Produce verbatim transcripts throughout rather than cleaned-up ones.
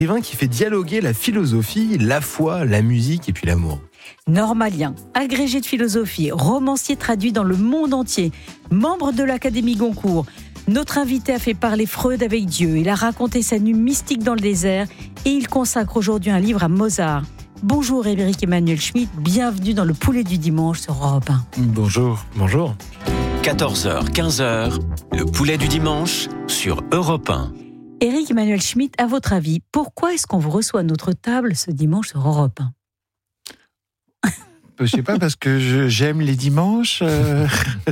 Écrivain qui fait dialoguer la philosophie, la foi, la musique et puis l'amour. Normalien, agrégé de philosophie, romancier traduit dans le monde entier, membre de l'Académie Goncourt. Notre invité a fait parler Freud avec Dieu. Il a raconté sa nuit mystique dans le désert et il consacre aujourd'hui un livre à Mozart. Bonjour Éric Emmanuel Schmitt, bienvenue dans le Poulet du Dimanche sur Europe un. Bonjour. Bonjour. quatorze heures, quinze heures, le Poulet du Dimanche sur Europe un. Éric Emmanuel Schmitt, à votre avis, pourquoi est-ce qu'on vous reçoit à notre table ce dimanche sur Europe un ? Je sais pas, parce que je, j'aime les dimanches. Euh,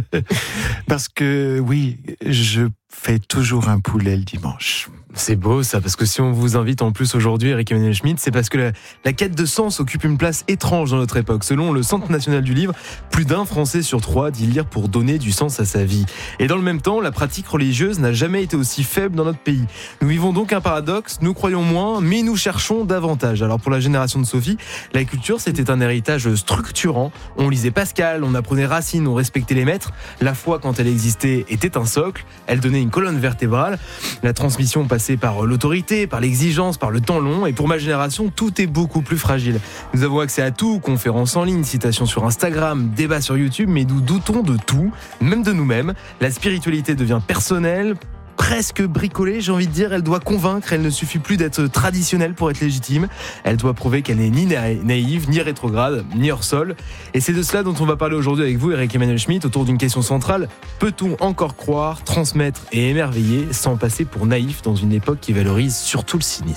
parce que, oui, je fais toujours un poulet le dimanche. C'est beau ça, parce que si on vous invite en plus aujourd'hui, Éric Emmanuel Schmitt, c'est parce que la, la quête de sens occupe une place étrange dans notre époque. Selon le Centre national du livre, plus d'un Français sur trois dit lire pour donner du sens à sa vie. Et dans le même temps, la pratique religieuse n'a jamais été aussi faible dans notre pays. Nous vivons donc un paradoxe, nous croyons moins, mais nous cherchons davantage. Alors pour la génération de Sophie, la culture c'était un héritage structurant. On lisait Pascal, on apprenait Racine, on respectait les maîtres. La foi, quand elle existait, était un socle, elle donnait une colonne vertébrale. La transmission passait par l'autorité, par l'exigence, par le temps long. Et pour ma génération, tout est beaucoup plus fragile. Nous avons accès à tout, conférences en ligne, citations sur Instagram, débats sur YouTube, mais nous doutons de tout, même de nous-mêmes. La spiritualité devient personnelle, presque bricolée, j'ai envie de dire. Elle doit convaincre, elle ne suffit plus d'être traditionnelle pour être légitime. Elle doit prouver qu'elle n'est ni naïve, ni rétrograde, ni hors sol. Et c'est de cela dont on va parler aujourd'hui avec vous, Éric Emmanuel Schmitt, autour d'une question centrale. Peut-on encore croire, transmettre et émerveiller sans passer pour naïf dans une époque qui valorise surtout le cynisme ?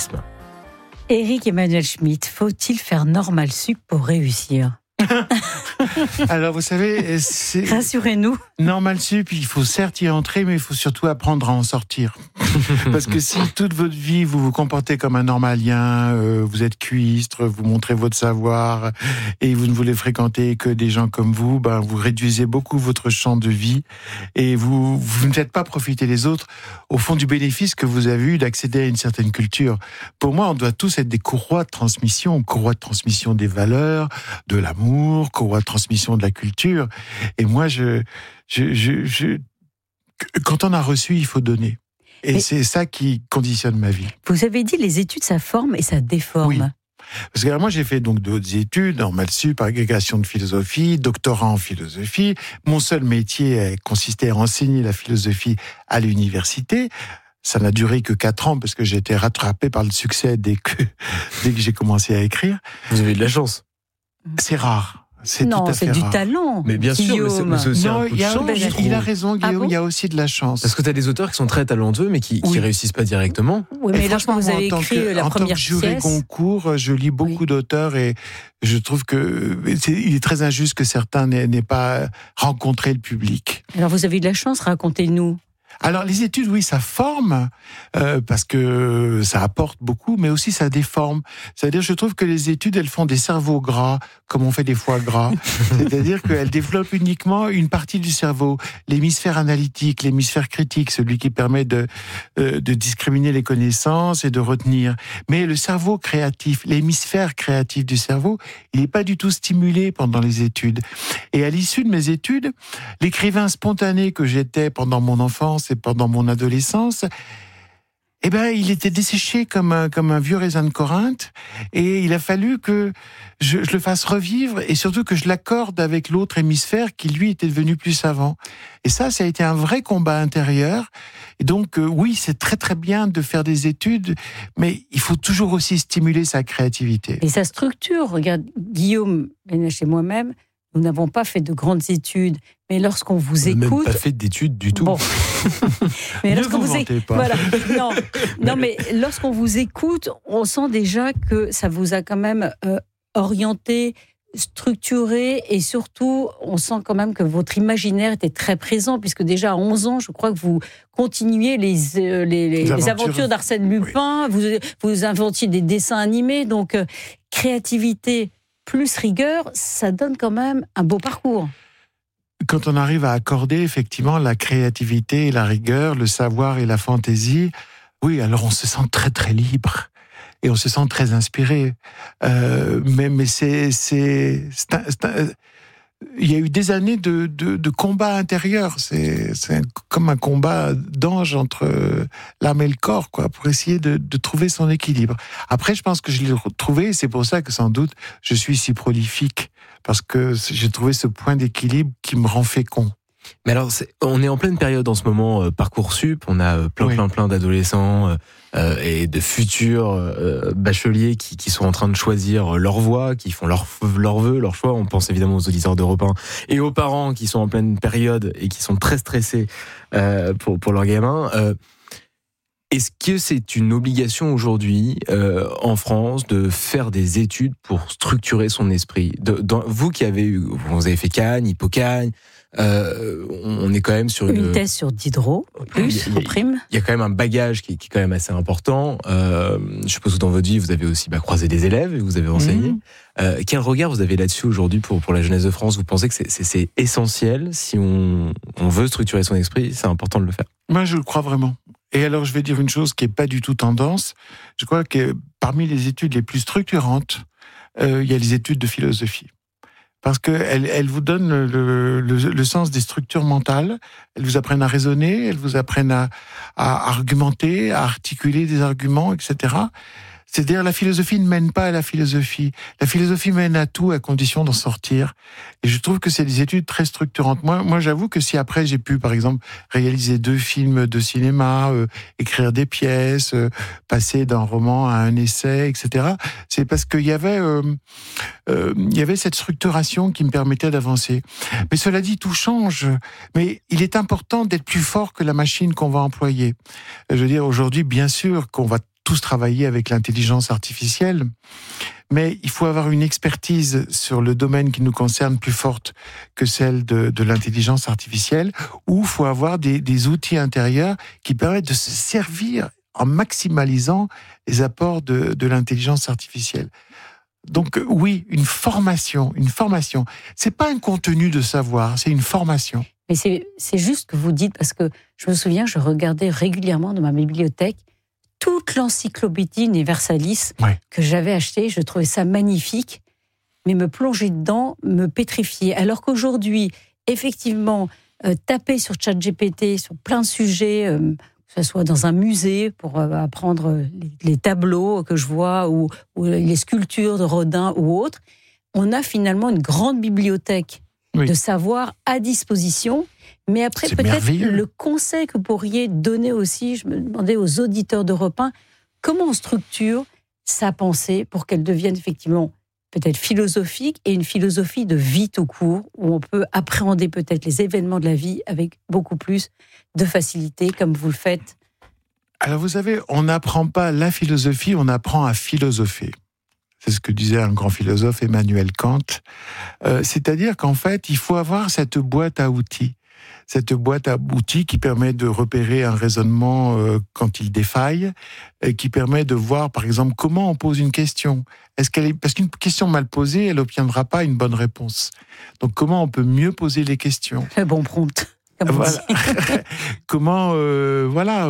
Éric Emmanuel Schmitt, faut-il faire Normal Sup pour réussir ? Alors, vous savez, c'est... Rassurez-nous. Normal Sup, il faut certes y entrer, mais il faut surtout apprendre à en sortir. Parce que si toute votre vie, vous vous comportez comme un normalien, euh, vous êtes cuistre, vous montrez votre savoir, et vous ne voulez fréquenter que des gens comme vous, ben, vous réduisez beaucoup votre champ de vie, et vous, vous ne faites pas profiter les autres au fond du bénéfice que vous avez eu d'accéder à une certaine culture. Pour moi, on doit tous être des courroies de transmission, courroies de transmission des valeurs, de l'amour, courroie de transmission de la culture. Et moi, je, je, je, je, quand on a reçu, il faut donner. Et Mais c'est ça qui conditionne ma vie. Vous avez dit les études, ça forme et ça déforme. Oui. Parce que moi, j'ai fait donc d'autres études, Normal Sup, agrégation de philosophie, doctorat en philosophie. Mon seul métier consistait à enseigner la philosophie à l'université. Ça n'a duré que quatre ans parce que j'ai été rattrapé par le succès dès que, dès que j'ai commencé à écrire. Vous avez eu de la chance. C'est rare. C'est non, tout à c'est fait du rare. talent. Mais bien Guillaume. sûr, mais c'est, mais c'est aussi non, un coup de il, a, chance, il, je trouve. il a raison, Guillaume, Ah bon il y a aussi de la chance. Parce que tu as des auteurs qui sont très talentueux, mais qui, Oui. qui réussissent pas directement. Oui, mais Et lorsque vous avez en tant écrit que, la en première tant que juré pièce... Goncourt, je lis beaucoup oui. d'auteurs et je trouve que c'est, il est très injuste que certains n'aient, n'aient pas rencontré le public. Alors vous avez eu de la chance, racontez-nous. Alors les études, oui, ça forme, euh, parce que ça apporte beaucoup, mais aussi ça déforme. C'est-à-dire, je trouve que les études, elles font des cerveaux gras, comme on fait des foie gras. C'est-à-dire qu'elles développent uniquement une partie du cerveau, l'hémisphère analytique, l'hémisphère critique, celui qui permet de, euh, de discriminer les connaissances et de retenir. Mais le cerveau créatif, l'hémisphère créatif du cerveau, il n'est pas du tout stimulé pendant les études. Et à l'issue de mes études, l'écrivain spontané que j'étais pendant mon enfance et pendant mon adolescence, eh ben, il était desséché comme un, comme un vieux raisin de Corinthe, et il a fallu que je, je le fasse revivre, et surtout que je l'accorde avec l'autre hémisphère qui, lui, était devenu plus savant. Et ça, ça a été un vrai combat intérieur. Et donc, euh, oui, c'est très très bien de faire des études, mais il faut toujours aussi stimuler sa créativité. Et sa structure, regarde, Guillaume, Bénèche et moi-même, nous n'avons pas fait de grandes études, mais lorsqu'on vous écoute... Même pas fait d'études du tout. Bon. mais ne lorsqu'on vous vous vantez éc... pas. Voilà. Non, non, mais lorsqu'on vous écoute, on sent déjà que ça vous a quand même euh, orienté, structuré, et surtout, on sent quand même que votre imaginaire était très présent, puisque déjà à onze ans, je crois que vous continuiez les, euh, les, les, les, aventures. les aventures d'Arsène Lupin, oui. vous, vous inventiez des dessins animés, donc euh, créativité plus rigueur, ça donne quand même un beau parcours. Quand on arrive à accorder effectivement la créativité et la rigueur, le savoir et la fantaisie, oui, alors on se sent très très libre et on se sent très inspiré. Euh, mais mais c'est c'est, c'est, un, c'est un, il y a eu des années de, de, de combat intérieur. C'est, c'est un, comme un combat d'ange entre l'âme et le corps, quoi, pour essayer de, de trouver son équilibre. Après, je pense que je l'ai retrouvé, et c'est pour ça que sans doute je suis si prolifique, parce que j'ai trouvé ce point d'équilibre qui me rend fécond. Mais alors, c'est, on est en pleine période en ce moment, euh, Parcoursup, on a euh, plein, oui. plein, plein d'adolescents euh, euh, et de futurs euh, bacheliers qui, qui sont en train de choisir leur voie, qui font leur, leur vœu, leur choix. On pense évidemment aux auditeurs d'Europe un et aux parents qui sont en pleine période et qui sont très stressés euh, pour, pour leurs gamins. Euh, Est-ce que c'est une obligation aujourd'hui euh, en France de faire des études pour structurer son esprit ? de, dans, Vous qui avez eu, vous avez fait Cagnes, Hippocagne, euh, on est quand même sur une... Une thèse sur Diderot, plus, au prime. Il y a quand même un bagage qui, qui est quand même assez important. Euh, je suppose que dans votre vie, vous avez aussi bah, croisé des élèves et vous avez enseigné. Mmh. Euh, quel regard vous avez là-dessus aujourd'hui pour, pour la jeunesse de France ? Vous pensez que c'est, c'est, c'est essentiel, si on, on veut structurer son esprit, c'est important de le faire ? Moi, je le crois vraiment. Et alors, je vais dire une chose qui n'est pas du tout tendance. Je crois que parmi les études les plus structurantes, euh, il y a les études de philosophie. Parce qu'elles elles vous donnent le, le, le sens des structures mentales, elles vous apprennent à raisonner, elles vous apprennent à, à argumenter, à articuler des arguments, et cetera. C'est-à-dire, la philosophie ne mène pas à la philosophie. La philosophie mène à tout, à condition d'en sortir. Et je trouve que c'est des études très structurantes. Moi, moi, j'avoue que si après j'ai pu, par exemple, réaliser deux films de cinéma, euh, écrire des pièces, euh, passer d'un roman à un essai, et cetera, c'est parce qu'il y avait, euh, euh, il y avait cette structuration qui me permettait d'avancer. Mais cela dit, tout change. Mais il est important d'être plus fort que la machine qu'on va employer. Je veux dire, aujourd'hui, bien sûr qu'on va tous travailler avec l'intelligence artificielle, mais il faut avoir une expertise sur le domaine qui nous concerne plus forte que celle de, de l'intelligence artificielle, ou il faut avoir des, des outils intérieurs qui permettent de se servir en maximalisant les apports de, de l'intelligence artificielle. Donc oui, une formation, une formation. C'est pas un contenu de savoir, c'est une formation. Mais c'est, c'est juste que vous dites, parce que je me souviens, je regardais régulièrement dans ma bibliothèque toute l'encyclopédie Universalis ouais. que j'avais achetée. Je trouvais ça magnifique, mais me plonger dedans me pétrifiait. Alors qu'aujourd'hui, effectivement, euh, taper sur ChatGPT sur plein de sujets, euh, que ce soit dans un musée pour euh, apprendre les, les tableaux que je vois ou, ou les sculptures de Rodin ou autres, on a finalement une grande bibliothèque oui. de savoir à disposition. Mais après, c'est peut-être merveilleux. Le conseil que vous pourriez donner aussi, je me demandais aux auditeurs d'Europe un, comment on structure sa pensée pour qu'elle devienne effectivement peut-être philosophique et une philosophie de vie tout court, où on peut appréhender peut-être les événements de la vie avec beaucoup plus de facilité, comme vous le faites. Alors vous savez, on n'apprend pas la philosophie, on apprend à philosopher. C'est ce que disait un grand philosophe, Emmanuel Kant. Euh, c'est-à-dire qu'en fait, il faut avoir cette boîte à outils. Cette boîte à outils qui permet de repérer un raisonnement euh, quand il défaille, et qui permet de voir, par exemple, comment on pose une question. Est-ce qu'elle est... Parce qu'une question mal posée, elle n'obtiendra pas une bonne réponse. Donc, comment on peut mieux poser les questions ? Le bon prompt. Voilà. Comment, euh, voilà,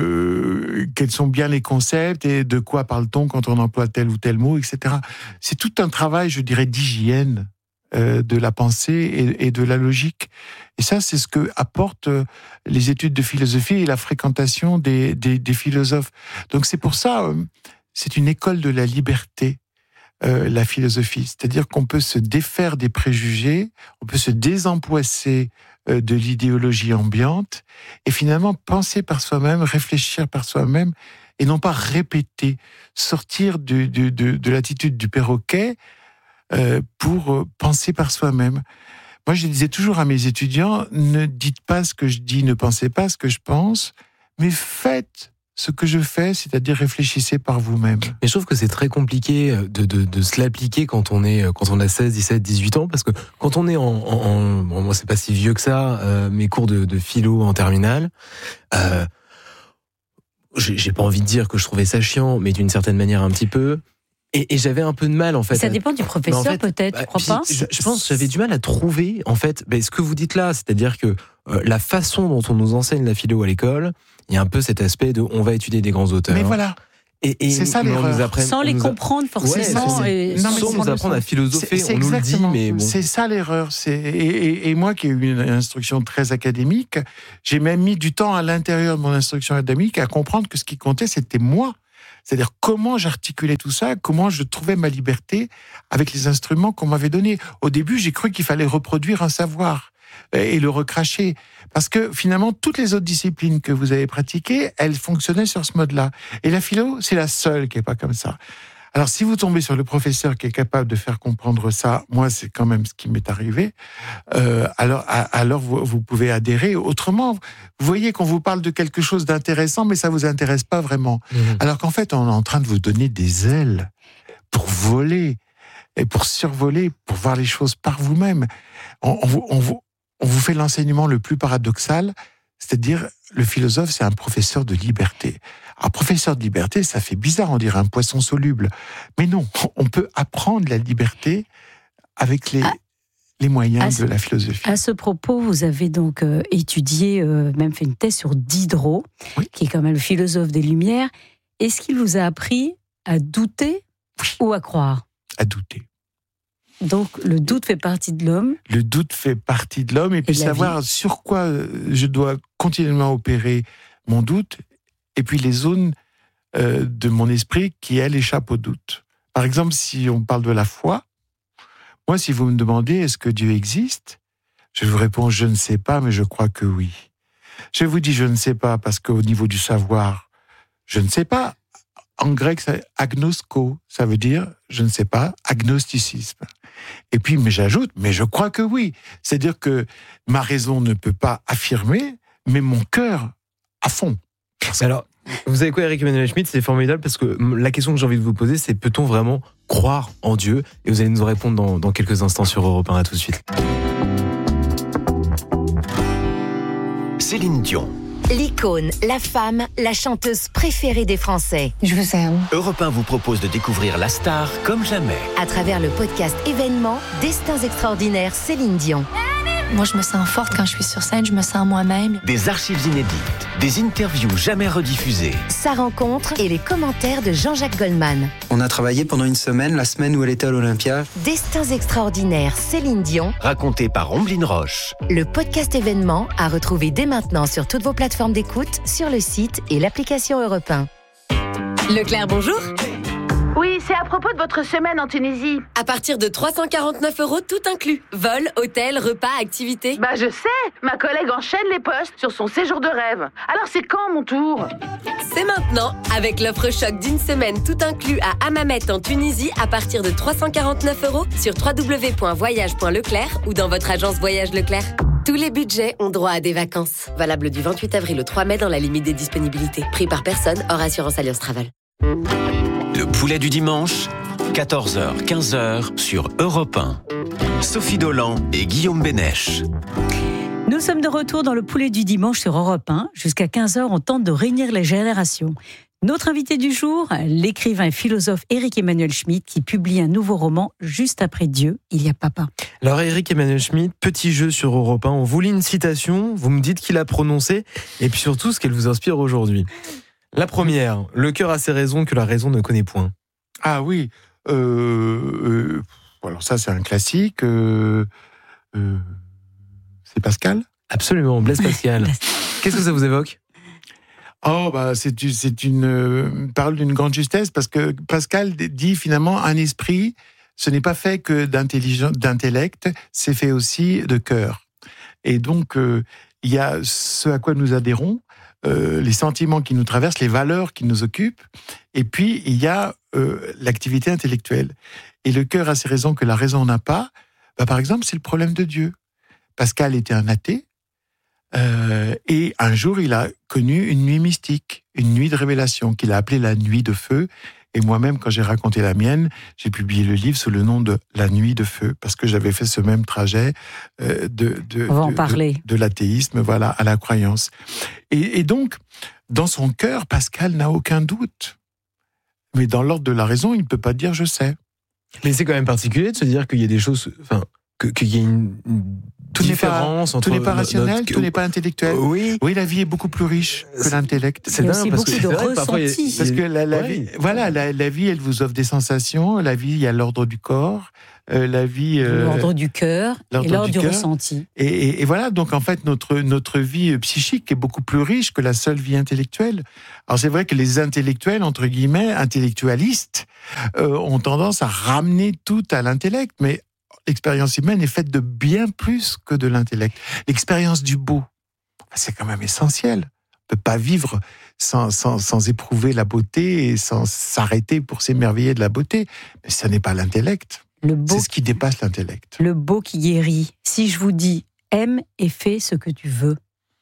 euh, quels sont bien les concepts et de quoi parle-t-on quand on emploie tel ou tel mot, et cetera. C'est tout un travail, je dirais, d'hygiène euh, de la pensée et, et de la logique. Et ça, c'est ce que apportent les études de philosophie et la fréquentation des, des, des philosophes. Donc c'est pour ça, euh, c'est une école de la liberté. Euh, la philosophie, c'est-à-dire qu'on peut se défaire des préjugés, on peut se désempoisser euh, de l'idéologie ambiante et finalement penser par soi-même, réfléchir par soi-même et non pas répéter, sortir de, de, de, de l'attitude du perroquet euh, pour euh, penser par soi-même. Moi, je disais toujours à mes étudiants, ne dites pas ce que je dis, ne pensez pas ce que je pense, mais faites ce que je fais, c'est-à-dire réfléchissez par vous-même. Mais je trouve que c'est très compliqué de, de, de se l'appliquer quand on est, quand on a seize, dix-sept, dix-huit ans, parce que quand on est en, en, en bon, moi c'est pas si vieux que ça, euh, mes cours de, de philo en terminale, euh, j'ai, j'ai pas envie de dire que je trouvais ça chiant, mais d'une certaine manière un petit peu. Et, et j'avais un peu de mal en fait. Ça dépend du professeur en fait, peut-être, bah, tu crois pas je, je pense que j'avais du mal à trouver en fait bah, ce que vous dites là, c'est-à-dire que euh, la façon dont on nous enseigne la philo à l'école, il y a un peu cet aspect de on va étudier des grands auteurs. Mais voilà. Et, et c'est ça mais on l'erreur. nous apprend- Sans on les nous a- comprendre forcément. Ouais, et c'est- non, mais sans sans nous le apprendre à sens. philosopher, C'est- c'est on nous le dit, exactement- mais bon. C'est ça l'erreur. C'est, et, et- et moi qui ai eu une instruction très académique, j'ai même mis du temps à l'intérieur de mon instruction académique à comprendre que ce qui comptait, c'était moi. C'est-à-dire comment j'articulais tout ça, comment je trouvais ma liberté avec les instruments qu'on m'avait donnés. Au début, j'ai cru qu'il fallait reproduire un savoir et le recracher. Parce que finalement, toutes les autres disciplines que vous avez pratiquées, elles fonctionnaient sur ce mode-là. Et la philo, c'est la seule qui n'est pas comme ça. Alors, si vous tombez sur le professeur qui est capable de faire comprendre ça, moi, c'est quand même ce qui m'est arrivé, euh, alors, alors vous, vous pouvez adhérer. Autrement, vous voyez qu'on vous parle de quelque chose d'intéressant, mais ça ne vous intéresse pas vraiment. Mmh. Alors qu'en fait, on est en train de vous donner des ailes pour voler et pour survoler, pour voir les choses par vous-même. On, on, vous, on, vous, on vous fait l'enseignement le plus paradoxal, c'est-à-dire le philosophe, c'est un professeur de liberté. Un professeur de liberté, ça fait bizarre, on dirait un poisson soluble. Mais non, on peut apprendre la liberté avec les, ah, les moyens ce, de la philosophie. À ce propos, vous avez donc euh, étudié, euh, même fait une thèse sur Diderot, oui. qui est quand même le philosophe des Lumières. Est-ce qu'il vous a appris à douter oui. ou à croire ? À douter. Donc, le doute fait partie de l'homme. Le doute fait partie de l'homme, et puis Et savoir vie. sur quoi je dois continuellement opérer mon doute, et puis les zones euh, de mon esprit qui, elles, échappent au doute. Par exemple, si on parle de la foi, moi, si vous me demandez est-ce que Dieu existe, je vous réponds je ne sais pas, mais je crois que oui. Je vous dis je ne sais pas parce qu'au niveau du savoir, je ne sais pas. En grec, c'est agnosko, ça veut dire je ne sais pas, agnosticisme. Et puis, mais j'ajoute, mais je crois que oui. C'est-à-dire que ma raison ne peut pas affirmer, mais mon cœur à fond. Alors, vous savez quoi, Eric Emmanuel Schmitt, c'est formidable parce que la question que j'ai envie de vous poser, c'est peut-on vraiment croire en Dieu ? Et vous allez nous répondre dans, dans quelques instants sur Europe un. À tout de suite. Céline Dion. L'icône, la femme, la chanteuse préférée des Français. Je vous aime. Europe un vous propose de découvrir la star comme jamais. À travers le podcast événement Destins extraordinaires Céline Dion. Moi, je me sens forte quand je suis sur scène, je me sens moi-même. Des archives inédites, des interviews jamais rediffusées. Sa rencontre et les commentaires de Jean-Jacques Goldman. On a travaillé pendant une semaine, la semaine où elle était à l'Olympia. Destins extraordinaires Céline Dion. Raconté par Omblin Roche. Le podcast événement à retrouver dès maintenant sur toutes vos plateformes d'écoute, sur le site et l'application Europe un. Leclerc, bonjour. Oui, c'est à propos de votre semaine en Tunisie. À partir de trois cent quarante-neuf euros, tout inclus. Vol, hôtel, repas, activités. Bah je sais, ma collègue enchaîne les postes sur son séjour de rêve. Alors c'est quand mon tour ? C'est maintenant, avec l'offre choc d'une semaine tout inclus à Hammamet en Tunisie à partir de trois cent quarante-neuf euros sur w w w point voyage point leclerc ou dans votre agence Voyage Leclerc. Tous les budgets ont droit à des vacances. Valable du vingt-huit avril au trois mai dans la limite des disponibilités. Prix par personne, hors assurance Alliance Travel. Le poulet du dimanche, quatorze heures quinze heures sur Europe un. Sophie Dolan et Guillaume Bénèche. Nous sommes de retour dans le poulet du dimanche sur Europe un. Jusqu'à quinze heures, on tente de réunir les générations. Notre invité du jour, l'écrivain et philosophe Eric Emmanuel Schmitt, qui publie un nouveau roman juste après Dieu, il y a papa. Alors Eric Emmanuel Schmitt, petit jeu sur Europe un. On vous lit une citation, vous me dites qui l'a prononcée et puis surtout ce qu'elle vous inspire aujourd'hui. La première, le cœur a ses raisons que la raison ne connaît point. Ah oui, euh, euh, alors ça c'est un classique. Euh, euh, c'est Pascal ? Absolument, Blaise Pascal. Qu'est-ce que ça vous évoque ? Oh, bah, c'est, c'est une euh, parole d'une grande justesse parce que Pascal dit finalement un esprit, ce n'est pas fait que d'intelligence, d'intellect, c'est fait aussi de cœur. Et donc, euh, il y a ce à quoi nous adhérons, euh, les sentiments qui nous traversent, les valeurs qui nous occupent, et puis il y a euh, l'activité intellectuelle. Et le cœur a ses raisons que la raison n'a pas. Bah, par exemple, c'est le problème de Dieu. Pascal était un athée. Euh, et un jour, il a connu une nuit mystique, une nuit de révélation qu'il a appelée la nuit de feu. Et moi-même, quand j'ai raconté la mienne, j'ai publié le livre sous le nom de La nuit de feu, parce que j'avais fait ce même trajet euh, de, de, On va en de, parler. de, de l'athéisme, voilà, à la croyance. Et, et donc, dans son cœur, Pascal n'a aucun doute. Mais dans l'ordre de la raison, il ne peut pas dire « je sais ». Mais c'est quand même particulier de se dire qu'il y a des choses, enfin, que, qu'il y a une tout n'est pas, différence entre tout n'est pas rationnel, notre... tout n'est pas intellectuel. Oui. Oui, la vie est beaucoup plus riche que C'est- l'intellect. C'est Il y a dingue aussi parce beaucoup que de c'est vrai, parfois, il y a- ressentis. Parce que la, la Ouais. vie, voilà, la, la vie, elle vous offre des sensations. La vie, il y a l'ordre du corps. Euh, la vie, euh, L'ordre du cœur et l'ordre l'ordre du du cœur. ressenti. et, et, et voilà. Donc en fait, notre notre vie psychique est beaucoup plus riche que la seule vie intellectuelle. Alors c'est vrai que les intellectuels, entre guillemets, intellectualistes, euh, ont tendance à ramener tout à l'intellect, mais l'expérience humaine est faite de bien plus que de l'intellect. L'expérience du beau, c'est quand même essentiel. On peut pas vivre sans, sans, sans éprouver la beauté et sans s'arrêter pour s'émerveiller de la beauté. Mais ça n'est pas l'intellect. Le beau, C'est ce qui dépasse l'intellect. le beau qui guérit. Si je vous dis aime et fais ce que tu veux,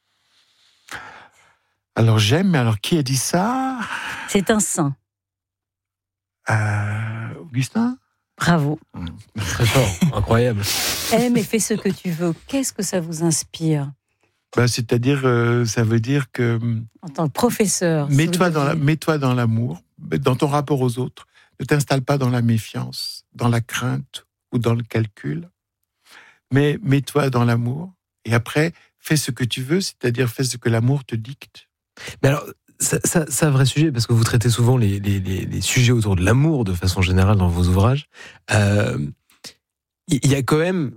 Alors j'aime, mais alors qui a dit ça c'est un saint. euh, Augustin Bravo. Très fort, incroyable. Aime et fais ce que tu veux. Qu'est-ce que ça vous inspire bah, C'est-à-dire, euh, ça veut dire que en tant que professeur? mets-toi si vous dans, la, deviez- mets-toi dans l'amour, dans ton rapport aux autres. Ne t'installe pas dans la méfiance, dans la crainte ou dans le calcul. Mais mets-toi dans l'amour et après, fais ce que tu veux, c'est-à-dire fais ce que l'amour te dicte. Mais alors, ça, ça, c'est un vrai sujet, parce que vous traitez souvent les, les, les, les sujets autour de l'amour de façon générale dans vos ouvrages. Euh, Il y a quand même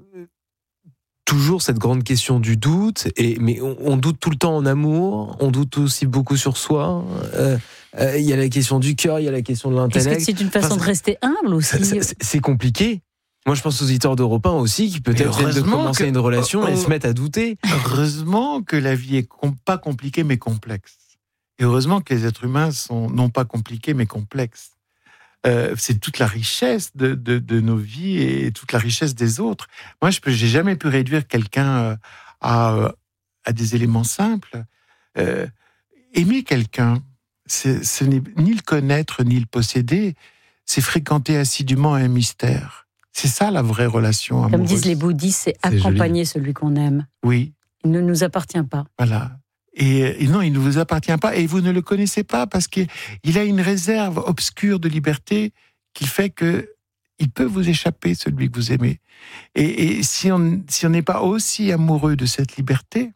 toujours cette grande question du doute, et, mais on, on doute tout le temps en amour, on doute aussi beaucoup sur soi. Euh, euh, il y a la question du cœur, il y a la question de Est-ce que l'intellect. c'est une façon Enfin, de rester humble aussi? Ça- ça- C'est compliqué. Moi, je pense aux auditeurs d'Europe un aussi, qui peut-être viennent de heureusement commencer que- une relation et oh, se mettent à douter. Heureusement que la vie est com- pas compliquée mais complexe. Et heureusement que les êtres humains sont non pas compliqués mais complexes. Euh, c'est toute la richesse de, de, de nos vies et toute la richesse des autres. Moi, je n'ai jamais pu réduire quelqu'un euh, à, euh, à des éléments simples. Euh, aimer quelqu'un, c'est, ce n'est ni le connaître ni le posséder, c'est fréquenter assidûment un mystère. C'est ça la vraie relation amoureuse. Comme disent les bouddhistes, c'est C'est accompagner celui qu'on aime. Oui. Il ne nous appartient pas. Voilà. Et, et non, il ne vous appartient pas et vous ne le connaissez pas parce qu'il a une réserve obscure de liberté qui fait que il peut vous échapper, celui que vous aimez. Et, et si on si on n'est pas aussi amoureux de cette liberté,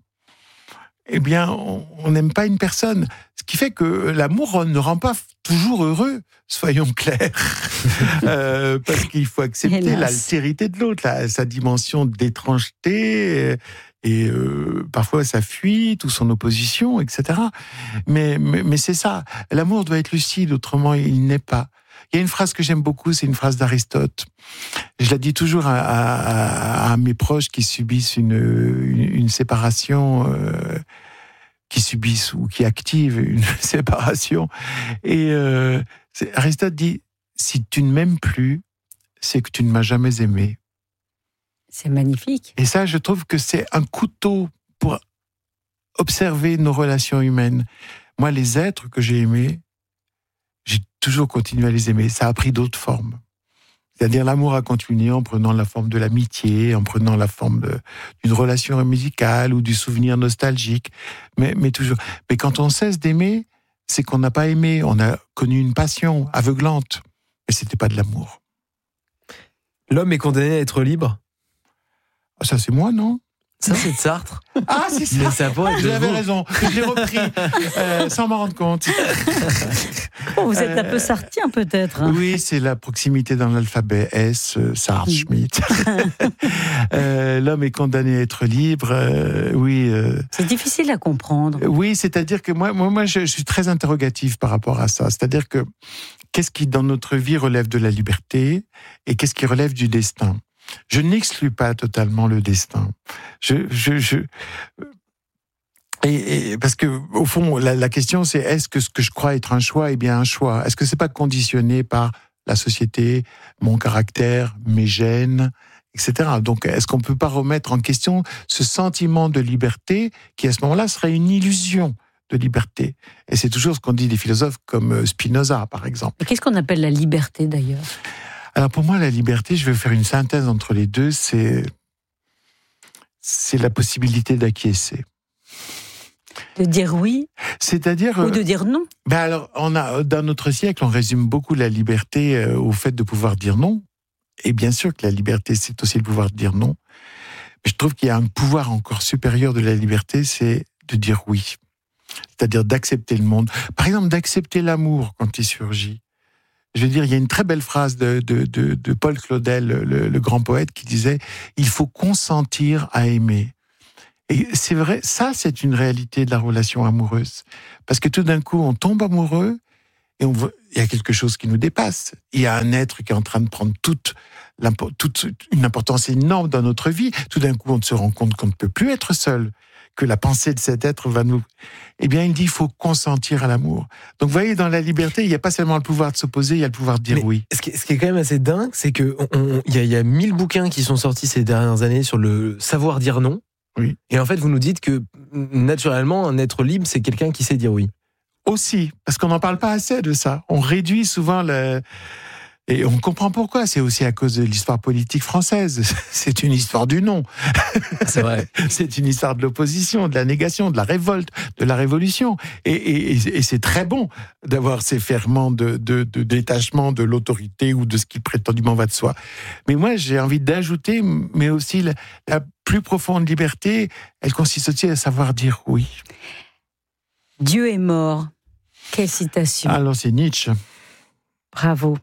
eh bien, on n'aime pas une personne. Ce qui fait que l'amour ne rend pas toujours heureux, soyons clairs. euh, parce qu'il faut accepter Hélas. l'altérité de l'autre, la- sa dimension d'étrangeté, et euh, parfois sa fuite ou son opposition, et cetera. Mais, mais, mais c'est ça. L'amour doit être lucide, autrement il n'est pas. Il y a une phrase que j'aime beaucoup, c'est une phrase d'Aristote. Je la dis toujours à, à, à mes proches qui subissent une, une, une séparation, euh, qui subissent ou qui activent une séparation. Et euh, c'est- Aristote dit, si tu ne m'aimes plus, c'est que tu ne m'as jamais aimé. C'est magnifique. Et ça, je trouve que c'est un couteau pour observer nos relations humaines. Moi, les êtres que j'ai aimés, j'ai toujours continué à les aimer. Ça a pris d'autres formes. C'est-à-dire l'amour a continué en prenant la forme de l'amitié, en prenant la forme de, d'une relation musicale ou du souvenir nostalgique. Mais, mais toujours. Mais quand on cesse d'aimer, c'est qu'on n'a pas aimé. On a connu une passion aveuglante. Mais c'était pas de l'amour. L'homme est condamné à être libre. Ça, c'est moi, non? Ça, c'est de Sartre. Ah, c'est ça. Mais ça pourrait être de J'avais vous. raison. Je l'ai repris euh, sans m'en rendre compte. Oh, vous êtes un Euh, peu sartien peut-être. hein. Oui, c'est la proximité dans l'alphabet. S, euh, Sartre, Schmitt. euh, L'homme est condamné à être libre. Euh, oui. Euh, C'est difficile à comprendre. oui, c'est-à-dire que moi, moi, moi je, je suis très interrogatif par rapport à ça. C'est-à-dire que qu'est-ce qui, dans notre vie, relève de la liberté et qu'est-ce qui relève du destin? Je n'exclus pas totalement le destin. Je, je, je, et, et parce que au fond, la, la question c'est est-ce que ce que je crois être un choix est bien un choix? Est-ce que c'est pas conditionné par la société, mon caractère, mes gènes, et cetera. Donc, est-ce qu'on peut pas remettre en question ce sentiment de liberté qui, à ce moment-là, serait une illusion de liberté? Et c'est toujours ce qu'ont dit des philosophes comme Spinoza, par exemple. Mais qu'est-ce qu'on appelle la liberté d'ailleurs? Alors pour moi, la liberté, je vais faire une synthèse entre les deux, c'est c'est la possibilité d'acquiescer. De dire oui C'est-à-dire, ou de dire non? ben alors, on a dans notre siècle, on résume beaucoup la liberté euh, au fait de pouvoir dire non. Et bien sûr que la liberté, c'est aussi le pouvoir de dire non. Je trouve qu'il y a un pouvoir encore supérieur de la liberté, c'est de dire oui. C'est-à-dire d'accepter le monde. Par exemple, d'accepter l'amour quand il surgit. Je veux dire, il y a une très belle phrase de, de, de, de Paul Claudel, le, le grand poète, qui disait « Il faut consentir à aimer ». Et c'est vrai, ça, c'est une réalité de la relation amoureuse. Parce que tout d'un coup, on tombe amoureux et on voit, il y a quelque chose qui nous dépasse. Il y a un être qui est en train de prendre toute, toute une importance énorme dans notre vie. Tout d'un coup, on se rend compte qu'on ne peut plus être seul, que la pensée de cet être va nous... Eh bien, il dit, il faut consentir à l'amour. Donc, vous voyez, dans la liberté, il n'y a pas seulement le pouvoir de s'opposer, il y a le pouvoir de dire Mais oui. Ce qui, ce qui est quand même assez dingue, c'est que on, on, il y a, il y a mille bouquins qui sont sortis ces dernières années sur le savoir dire non. Oui. Et en fait, vous nous dites que, naturellement, un être libre, c'est quelqu'un qui sait dire oui. Aussi, parce qu'on n'en parle pas assez de ça. On réduit souvent le... Et on comprend pourquoi. C'est aussi à cause de l'histoire politique française. C'est une histoire du non. C'est vrai. C'est une histoire de l'opposition, de la négation, de la révolte, de la révolution. Et, et, et c'est très bon d'avoir ces ferments de, de, de détachement de l'autorité ou de ce qui prétendument va de soi. Mais moi, j'ai envie d'ajouter, mais aussi la, la plus profonde liberté, elle consiste aussi à savoir dire oui. Dieu est mort. Quelle citation. Alors, c'est Nietzsche. Bravo.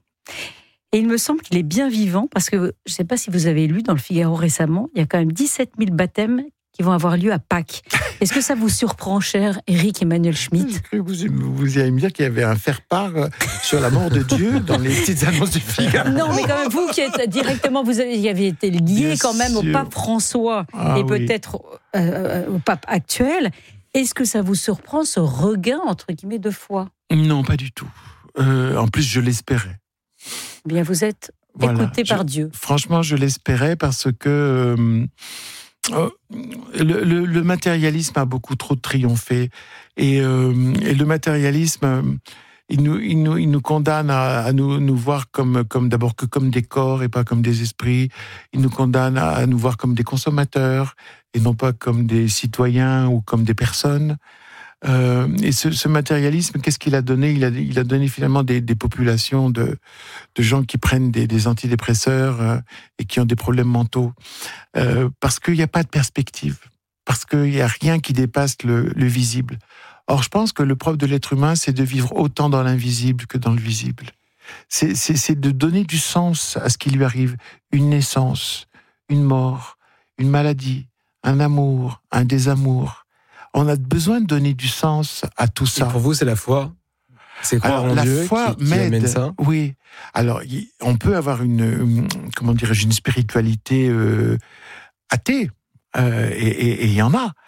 Et il me semble qu'il est bien vivant, parce que je ne sais pas si vous avez lu dans le Figaro récemment, il y a quand même dix-sept mille baptêmes qui vont avoir lieu à Pâques. Est-ce que ça vous surprend, cher Éric Emmanuel Schmitt ? J'ai cru que vous, vous allez me dire qu'il y avait un faire-part sur la mort de Dieu dans les petites annonces du Figaro. Non, mais quand même, vous qui êtes directement, vous avez, y avez été lié bien quand même sûr. Au pape François ah, et peut-être oui. euh, au pape actuel. Est-ce que ça vous surprend, ce regain, entre guillemets, de foi ? Non, pas du tout. Euh, en plus, je l'espérais. Bien, vous êtes voilà. écouté par je, Dieu. Franchement, je l'espérais parce que euh, euh, le, le, le matérialisme a beaucoup trop triomphé. Et, euh, et le matérialisme, euh, il, nous, il, nous, il nous condamne à, à nous, nous voir comme, comme d'abord que comme des corps et pas comme des esprits. Il nous condamne à, à nous voir comme des consommateurs et non pas comme des citoyens ou comme des personnes. Euh, et ce, ce matérialisme, qu'est-ce qu'il a donné ? Il a, il a donné finalement des, des populations de, de gens qui prennent des, des antidépresseurs euh, et qui ont des problèmes mentaux. Euh, parce qu'il n'y a pas de perspective. Parce qu'il n'y a rien qui dépasse le, le visible. Or, je pense que le propre de l'être humain, c'est de vivre autant dans l'invisible que dans le visible. C'est, c'est, c'est de donner du sens à ce qui lui arrive. Une naissance, une mort, une maladie, un amour, un désamour. On a besoin de donner du sens à tout ça. Et pour vous, c'est la foi ? C'est croire Alors, en la Dieu foi qui, qui amène ça ? Oui. Alors, on peut avoir une, une comment dirais-je, une spiritualité euh, athée, euh, et il y en a.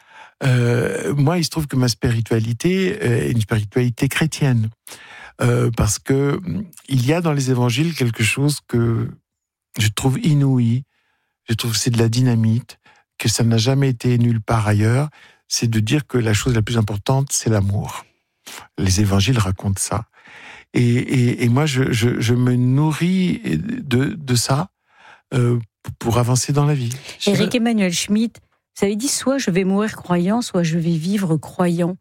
Euh, moi, il se trouve que ma spiritualité est une spiritualité chrétienne, euh, parce que il y a dans les évangiles quelque chose que je trouve inouï. Je trouve que c'est de la dynamite, que ça n'a jamais été nulle part ailleurs. C'est de dire que la chose la plus importante, c'est l'amour. Les évangiles racontent ça. Et, et, et moi, je, je, je me nourris de, de ça euh, pour avancer dans la vie. Éric Emmanuel Schmitt, vous avez dit, soit je vais mourir croyant, soit je vais vivre croyant.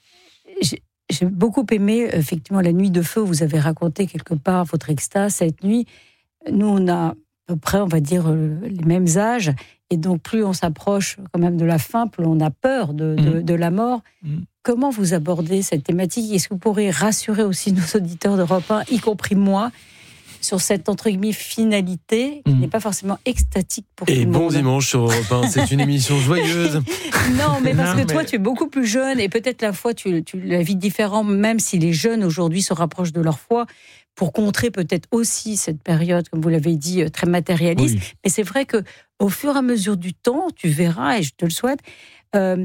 J'ai, j'ai beaucoup aimé, effectivement, la nuit de feu, vous avez raconté quelque part votre extase cette nuit. Nous, on a à peu près, on va dire, les mêmes âges. Et donc, plus on s'approche quand même de la fin, plus on a peur de, de, de la mort. Mmh. Comment vous abordez cette thématique ? Est-ce que vous pourrez rassurer aussi nos auditeurs d'Europe un, y compris moi, sur cette, entre guillemets, finalité qui mmh. n'est pas forcément extatique pour Et tout le bon monde. dimanche sur Europe un, c'est une émission joyeuse. Non, mais parce non, que mais... toi, tu es beaucoup plus jeune et peut-être la foi, tu, tu la vis différent, même si les jeunes aujourd'hui se rapprochent de leur foi, pour contrer peut-être aussi cette période, comme vous l'avez dit, très matérialiste. Oui. Mais c'est vrai que au fur et à mesure du temps, tu verras, et je te le souhaite, euh,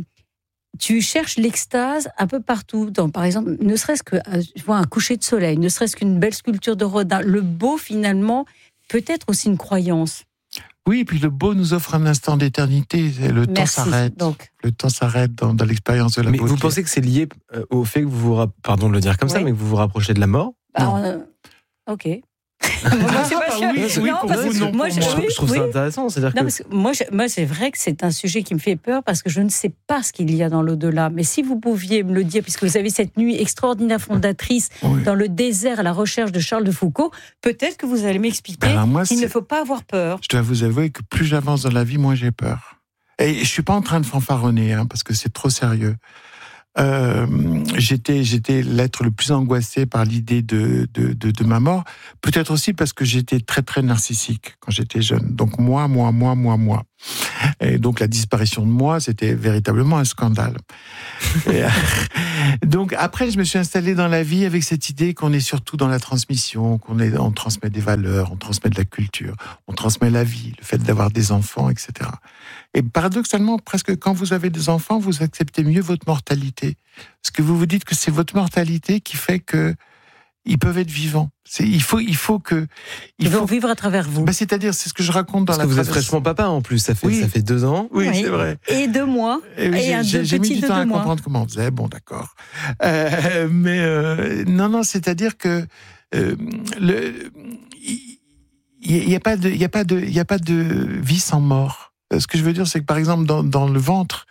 tu cherches l'extase un peu partout. Dans, par exemple, ne serait-ce que je vois un coucher de soleil, ne serait-ce qu'une belle sculpture de Rodin. Le beau, finalement, peut être aussi une croyance. Oui, et puis le beau nous offre un instant d'éternité. Le Merci, temps s'arrête. Donc. Le temps s'arrête dans, dans l'expérience de la mais beauté. Vous pensez que c'est lié au fait que vous vous, pardon de le dire comme oui. ça, mais que vous vous rapprochez de la mort ? bah, on, euh, Ok. moi, je suis pas sûre. Oui, oui, non, parce que non, moi, je, moi. je trouve oui. ça intéressant. C'est-à-dire non, que... parce que moi, je, moi, c'est vrai que c'est un sujet qui me fait peur parce que je ne sais pas ce qu'il y a dans l'au-delà. Mais si vous pouviez me le dire, puisque vous avez cette nuit extraordinaire fondatrice oui. dans le désert à la recherche de Charles de Foucault, peut-être que vous allez m'expliquer ben moi, qu'il ne faut pas avoir peur. Je dois vous avouer que plus j'avance dans la vie, moins j'ai peur. Et je suis pas en train de fanfaronner, hein, parce que c'est trop sérieux. Euh, j'étais, j'étais l'être le plus angoissé par l'idée de, de, de, de ma mort. Peut-être aussi parce que j'étais très, très narcissique quand j'étais jeune. Donc, moi, moi, moi, moi, moi. Et donc, la disparition de moi, c'était véritablement un scandale. Et, donc, après, je me suis installé dans la vie avec cette idée qu'on est surtout dans la transmission, qu'on est, on transmet des valeurs, on transmet de la culture, on transmet la vie, le fait d'avoir des enfants, et cetera. Et paradoxalement, presque quand vous avez des enfants, vous acceptez mieux votre mortalité. Parce que vous vous dites que c'est votre mortalité qui fait que ils peuvent être vivants. C'est, il faut, il faut que... Il ils faut vont vivre à travers vous. Bah, c'est-à-dire, c'est ce que je raconte dans Parce la que vous traversée. êtes fraîchement papa en plus, ça fait, oui. ça fait deux ans. Oui, oui, c'est vrai. Et deux mois. Et, oui, et j'ai, un j'ai, deux j'ai mis petits du de temps deux à mois. comprendre comment on faisait. Bon, d'accord. Euh, mais euh, non, non, c'est-à-dire que euh, le, il n'y a pas de, il y a pas de, il y a pas de vie sans mort. Ce que je veux dire, c'est que par exemple, dans, dans le ventre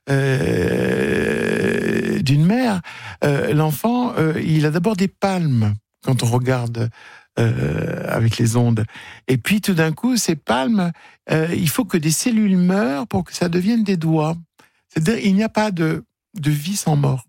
euh, d'une mère, euh, l'enfant, euh, il a d'abord des palmes quand on regarde euh, avec les ondes. Et puis, tout d'un coup, ces palmes, euh, il faut que des cellules meurent pour que ça devienne des doigts. C'est-à-dire, il n'y a pas de, de vie sans mort.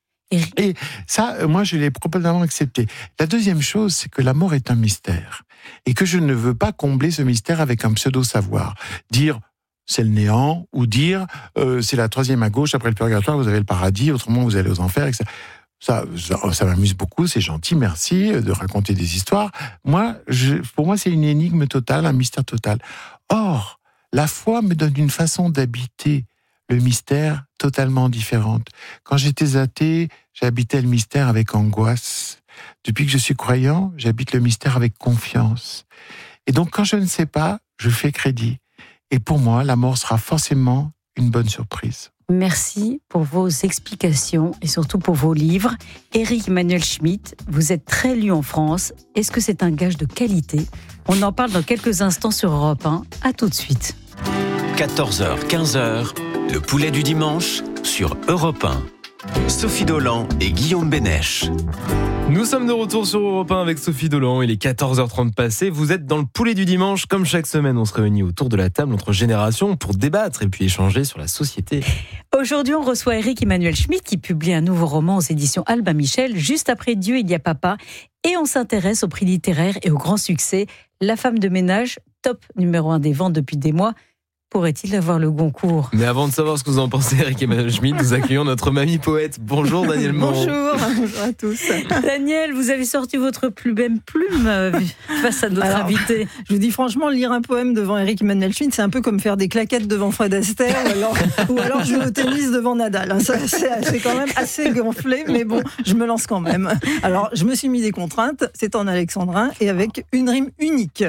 Et ça, moi, je l'ai probablement accepté. La deuxième chose, c'est que la mort est un mystère. Et que je ne veux pas combler ce mystère avec un pseudo-savoir. Dire... c'est le néant, ou dire euh, c'est la troisième à gauche, après le purgatoire, vous avez le paradis, autrement vous allez aux enfers, et cetera. Ça, ça, ça m'amuse beaucoup, c'est gentil, merci de raconter des histoires. Moi, je, pour moi, c'est une énigme totale, un mystère total. Or, la foi me donne une façon d'habiter le mystère totalement différente. Quand j'étais athée, j'habitais le mystère avec angoisse. Depuis que je suis croyant, j'habite le mystère avec confiance. Et donc, quand je ne sais pas, je fais crédit. Et pour moi, la mort sera forcément une bonne surprise. Merci pour vos explications et surtout pour vos livres. Éric Emmanuel Schmitt, vous êtes très lu en France. Est-ce que c'est un gage de qualité ? On en parle dans quelques instants sur Europe un. À tout de suite. quatorze heures, quinze heures, le poulet du dimanche sur Europe un. Sophie Dolan et Guillaume Bénèche. Nous sommes de retour sur Europe un avec Sophie Dolan. Il est quatorze heures trente passées. Vous êtes dans le poulet du dimanche. Comme chaque semaine, on se réunit autour de la table entre générations pour débattre et puis échanger sur la société. Aujourd'hui, on reçoit Éric Emmanuel Schmitt qui publie un nouveau roman aux éditions Albin Michel, juste après Dieu, il y a papa. Et on s'intéresse au prix littéraire et au grand succès. La femme de ménage, top numéro un des ventes depuis des mois. Pourrait-il avoir le Goncourt ? Mais avant de savoir ce que vous en pensez, Éric Emmanuel Schmitt, nous accueillons notre mamie poète. Bonjour Daniel Moreau. Bonjour, bonjour à tous. Daniel, vous avez sorti votre plus belle plume euh, face à notre Alors, invité. Je vous dis franchement, lire un poème devant Éric Emmanuel Schmitt, c'est un peu comme faire des claquettes devant Fred Astaire ou alors, ou alors jouer au tennis devant Nadal. Ça, c'est, c'est quand même assez gonflé, mais bon, je me lance quand même. Alors, je me suis mis des contraintes, c'est en alexandrin et avec une rime unique.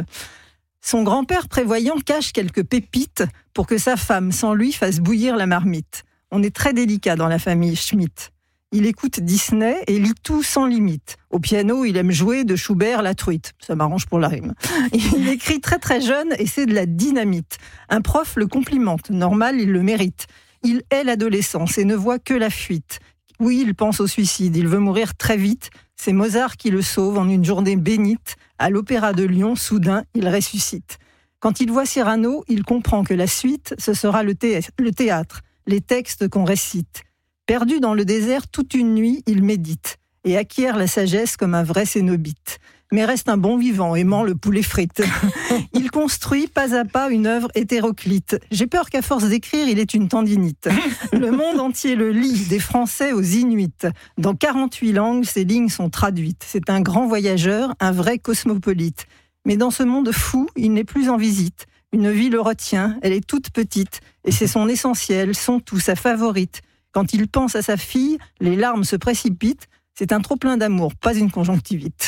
Son grand-père prévoyant cache quelques pépites pour que sa femme, sans lui, fasse bouillir la marmite. On est très délicat dans la famille Schmitt. Il écoute Disney et lit tout sans limite. Au piano, il aime jouer de Schubert la truite. Ça m'arrange pour la rime. Il écrit très très jeune et c'est de la dynamite. Un prof le complimente. Normal, il le mérite. Il hait l'adolescence et ne voit que la fuite. Oui, il pense au suicide. Il veut mourir très vite. C'est Mozart qui le sauve en une journée bénite. À l'Opéra de Lyon, soudain, il ressuscite. Quand il voit Cyrano, il comprend que la suite, ce sera le, thé- le théâtre, les textes qu'on récite. Perdu dans le désert toute une nuit, il médite et acquiert la sagesse comme un vrai cénobite. Mais reste un bon vivant, aimant le poulet frites. Il construit pas à pas une œuvre hétéroclite. J'ai peur qu'à force d'écrire, il ait une tendinite. Le monde entier le lit, des Français aux Inuits. Dans quarante-huit langues, ses lignes sont traduites. C'est un grand voyageur, un vrai cosmopolite. Mais dans ce monde fou, il n'est plus en visite. Une vie le retient, elle est toute petite. Et c'est son essentiel, son tout, sa favorite. Quand il pense à sa fille, les larmes se précipitent. C'est un trop-plein d'amour, pas une conjonctivite.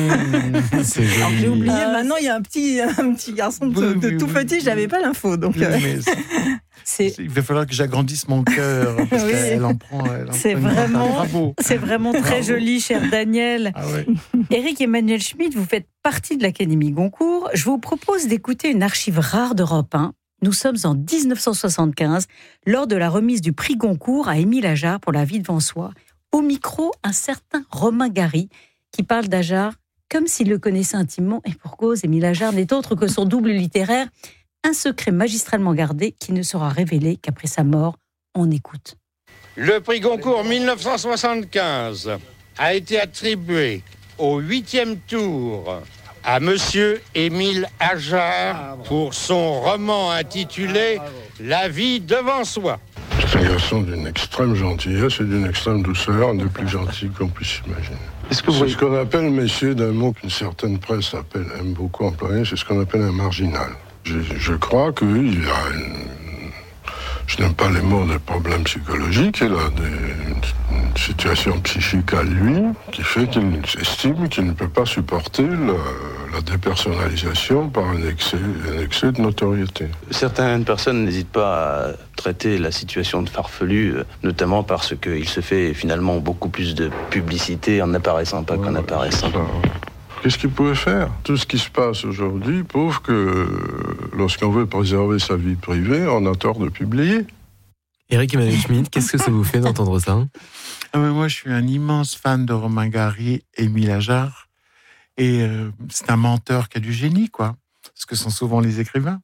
Mmh, c'est joli. Alors, j'ai oublié, euh, maintenant il y a un petit, un petit garçon de, oui, de oui, tout oui. petit, je n'avais pas l'info. Donc, Oui, euh, mais c'est- C'est, il va falloir que j'agrandisse mon cœur. Parce Oui. qu'elle en prend. Elle en c'est prend une grande- vraiment, Bravo. c'est vraiment très Bravo. joli, cher Daniel. Ah ouais. Éric Emmanuel Schmitt, vous faites partie de l'Académie Goncourt. Je vous propose d'écouter une archive rare d'Europe un. Nous sommes en dix-neuf cent soixante-quinze, lors de la remise du prix Goncourt à Émile Ajar pour La vie devant soi. Au micro, un certain Romain Gary qui parle d'Ajar comme s'il le connaissait intimement. Et pour cause, Émile Ajar n'est autre que son double littéraire, un secret magistralement gardé qui ne sera révélé qu'après sa mort. On écoute. Le prix Goncourt dix-neuf cent soixante-quinze a été attribué au huitième tour à Monsieur Émile Ajar pour son roman intitulé « La vie devant soi ». C'est un garçon d'une extrême gentillesse et d'une extrême douceur, un des plus gentils qu'on puisse imaginer. Est-ce que vous... C'est ce qu'on appelle, messieurs, d'un mot qu'une certaine presse appelle, aime beaucoup employer, c'est ce qu'on appelle un marginal. Je, je crois qu'il y a une... Je n'aime pas les mots de problèmes psychologiques, il a des, une situation psychique à lui qui fait qu'il estime qu'il ne peut pas supporter la, la dépersonnalisation par un excès, un excès de notoriété. Certaines personnes n'hésitent pas à traiter la situation de farfelu, notamment parce qu'il se fait finalement beaucoup plus de publicité en n'apparaissant pas ouais, qu'en apparaissant. Qu'est-ce qu'il pouvait faire ? Tout ce qui se passe aujourd'hui prouve que lorsqu'on veut préserver sa vie privée, on a tort de publier. Éric Emmanuel Schmitt, qu'est-ce que ça vous fait d'entendre ça ? Ah mais moi, je suis un immense fan de Romain Gary et Émile Ajar. Et euh, c'est un menteur qui a du génie, quoi. Ce que sont souvent les écrivains.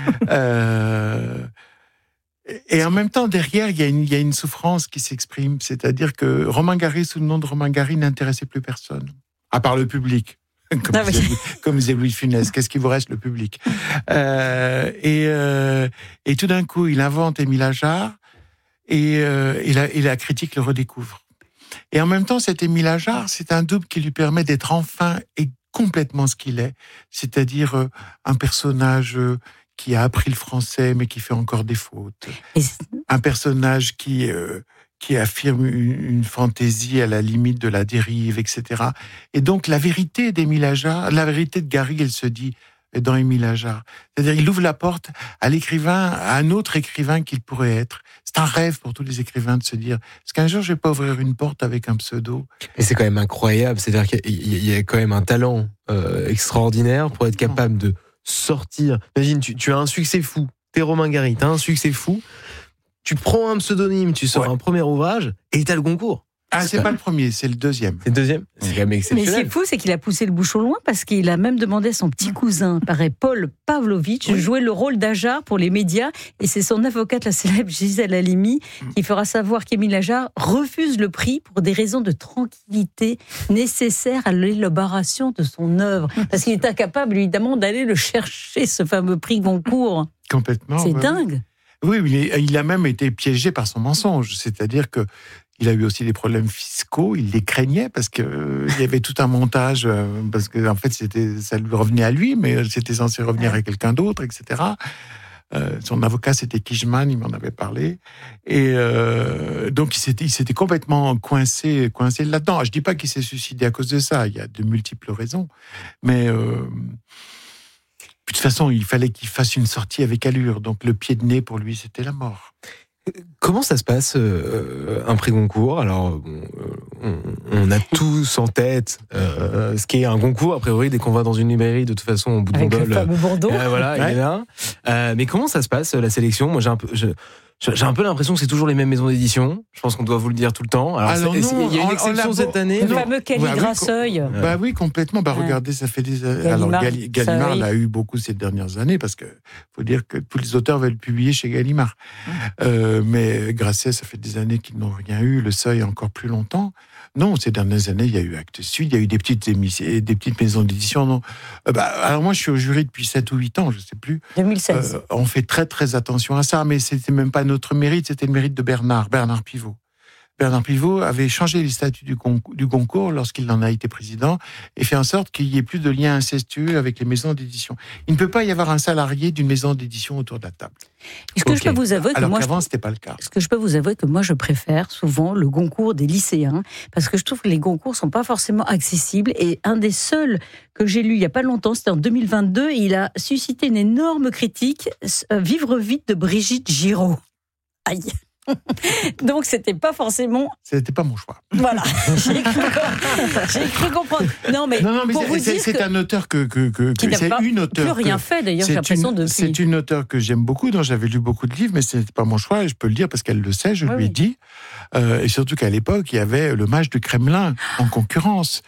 euh, et en même temps, derrière, il y a une, il y a une souffrance qui s'exprime. C'est-à-dire que Romain Gary, sous le nom de Romain Gary, n'intéressait plus personne. À part le public. Comme, ah, disait, oui. comme disait Louis de Funès, qu'est-ce qui vous reste, le public euh, et, euh, et tout d'un coup, il invente Émile Ajar et, euh, et, la, et la critique le redécouvre. Et en même temps, cet Émile Ajar, c'est un double qui lui permet d'être enfin et complètement ce qu'il est, c'est-à-dire euh, un personnage euh, qui a appris le français mais qui fait encore des fautes, un personnage qui... Euh, qui affirme une, une fantaisie à la limite de la dérive, et cetera. Et donc, la vérité d'Émile Ajar, la vérité de Gary, elle se dit dans Émile Ajar. C'est-à-dire, il ouvre la porte à l'écrivain, à un autre écrivain qu'il pourrait être. C'est un rêve pour tous les écrivains de se dire, est-ce qu'un jour, je vais pas ouvrir une porte avec un pseudo ? Et c'est quand même incroyable. C'est-à-dire qu'il y a quand même un talent euh, extraordinaire pour être capable de sortir. Imagine, tu, tu as un succès fou. T'es Romain Gary, t'as un succès fou. Tu prends un pseudonyme, tu sors ouais. un premier ouvrage et t'as le Goncourt. Ah, c'est, c'est pas le premier, c'est le deuxième. C'est le deuxième. C'est quand même exceptionnel. Mais ce qui est fou, c'est qu'il a poussé le bouchon loin parce qu'il a même demandé à son petit cousin, paraît Paul Pavlovitch, oui. jouer le rôle d'Ajar pour les médias. Et c'est son avocate, la célèbre Gisèle Halimi, qui fera savoir qu'Émile Ajar refuse le prix pour des raisons de tranquillité nécessaires à l'élaboration de son œuvre. Parce qu'il est incapable, évidemment, d'aller le chercher, ce fameux prix Goncourt. Complètement. C'est ouais. dingue. Oui, il a même été piégé par son mensonge. C'est-à-dire que il a eu aussi des problèmes fiscaux. Il les craignait parce que euh, il y avait tout un montage parce que en fait c'était ça lui revenait à lui, mais c'était censé revenir à quelqu'un d'autre, et cetera. Euh, son avocat c'était Kijman, il m'en avait parlé, et euh, donc il s'était, il s'était complètement coincé, coincé là-dedans. Je dis pas qu'il s'est suicidé à cause de ça. Il y a de multiples raisons, mais euh, de toute façon, il fallait qu'il fasse une sortie avec allure. Donc, le pied de nez, pour lui, c'était la mort. Comment ça se passe, euh, un prix Goncourt ? Alors, on, on a tous en tête euh, ce qu'est un Goncourt. A priori, dès qu'on va dans une librairie, de toute façon, au bout de gondole, le fameux bandeau. Euh, voilà, ouais. il est là. Euh, mais comment ça se passe, la sélection ? Moi, j'ai un peu... Je... J'ai un peu l'impression que c'est toujours les mêmes maisons d'édition. Je pense qu'on doit vous le dire tout le temps. Alors, Alors non, il y a une exception on, on cette année. Le fameux Caligras-Seuil. Bah, oui, bah oui, complètement. Bah regardez, ça fait des années. Alors Gali, Gallimard l'a eu beaucoup ces dernières années parce que faut dire que tous les auteurs veulent publier chez Gallimard. Mmh. Euh, mais Grasset, ça fait des années qu'ils n'ont rien eu. Le Seuil encore plus longtemps. Non, ces dernières années, il y a eu Actes Sud, il y a eu des petites émissions, des petites maisons d'édition. Non. Euh, bah, alors moi, je suis au jury depuis sept ou huit ans, je ne sais plus. deux mille seize. Euh, on fait très très attention à ça, mais c'était même pas notre mérite, c'était le mérite de Bernard, Bernard Pivot. Bernard Pivot avait changé les statuts du Goncourt, du Goncourt lorsqu'il en a été président et fait en sorte qu'il n'y ait plus de lien incestueux avec les maisons d'édition. Il ne peut pas y avoir un salarié d'une maison d'édition autour de la table. Est-ce que okay. je peux vous avouer que Alors moi, qu'avant, je... c'était pas le cas. Est-ce que je peux vous avouer que moi, je préfère souvent le Goncourt des lycéens parce que je trouve que les Goncours sont pas forcément accessibles et un des seuls que j'ai lu il y a pas longtemps, c'était en deux mille vingt-deux et il a suscité une énorme critique, Vivre vite de Brigitte Giraud. Aïe. Donc c'était pas forcément. C'était pas mon choix. Voilà, j'ai cru, j'ai cru comprendre. Non mais, non, non, mais pour c'est, vous c'est, dire c'est que... un auteur que, que, que, qui que n'a c'est pas une auteure plus rien que, fait d'ailleurs. J'ai l'impression une, depuis. C'est une auteure que j'aime beaucoup, dont j'avais lu beaucoup de livres, mais c'était pas mon choix. Et je peux le dire parce qu'elle le sait. Je oui, lui ai oui. dit. Euh, et surtout qu'à l'époque, il y avait le Mage du Kremlin en concurrence.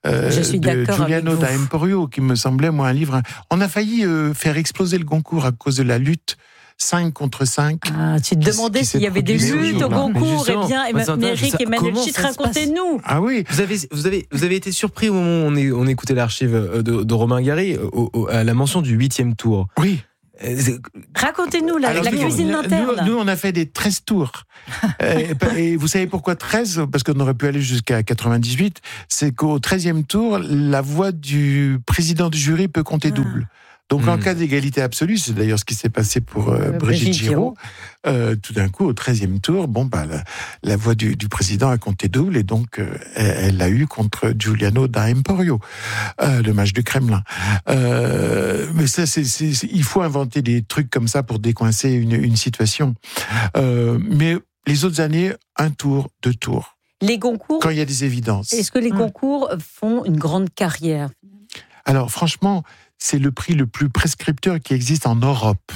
euh, Je suis de d'accord Giuliano avec vous. da Emporio, qui me semblait, moi, un livre... On a failli euh, faire exploser le Goncourt à cause de la lutte cinq contre cinq. Ah, tu te demandais s'il y avait des luttes au Goncourt. Eh bien, Eric et Emmanuel Schmitt, racontez-nous. Ah oui. Vous avez, vous avez, vous avez été surpris au moment où on, est, on écoutait l'archive de, de Romain Gary au, au, à la mention du huitième tour. Oui. Racontez-nous la, Alors, la nous, cuisine nous, interne. Nous, on a fait des treize tours. et, et vous savez pourquoi treize? Parce qu'on aurait pu aller jusqu'à quatre-vingt-dix-huit. C'est qu'au treizième tour, la voix du président du jury peut compter ah. double. Donc, mmh. en cas d'égalité absolue, c'est d'ailleurs ce qui s'est passé pour euh, Brigitte, Brigitte Giraud, euh, tout d'un coup, au treizième tour, bon, bah, la, la voix du, du président a compté double, et donc, euh, elle l'a eu contre Giuliano da Emporio, euh, le mage du Kremlin. Euh, mais ça, c'est, c'est, c'est, il faut inventer des trucs comme ça pour décoincer une, une situation. Euh, mais les autres années, un tour, deux tours. Les Goncourt. Quand il y a des évidences. Est-ce que les Goncourt font une grande carrière? Alors, franchement, c'est le prix le plus prescripteur qui existe en Europe.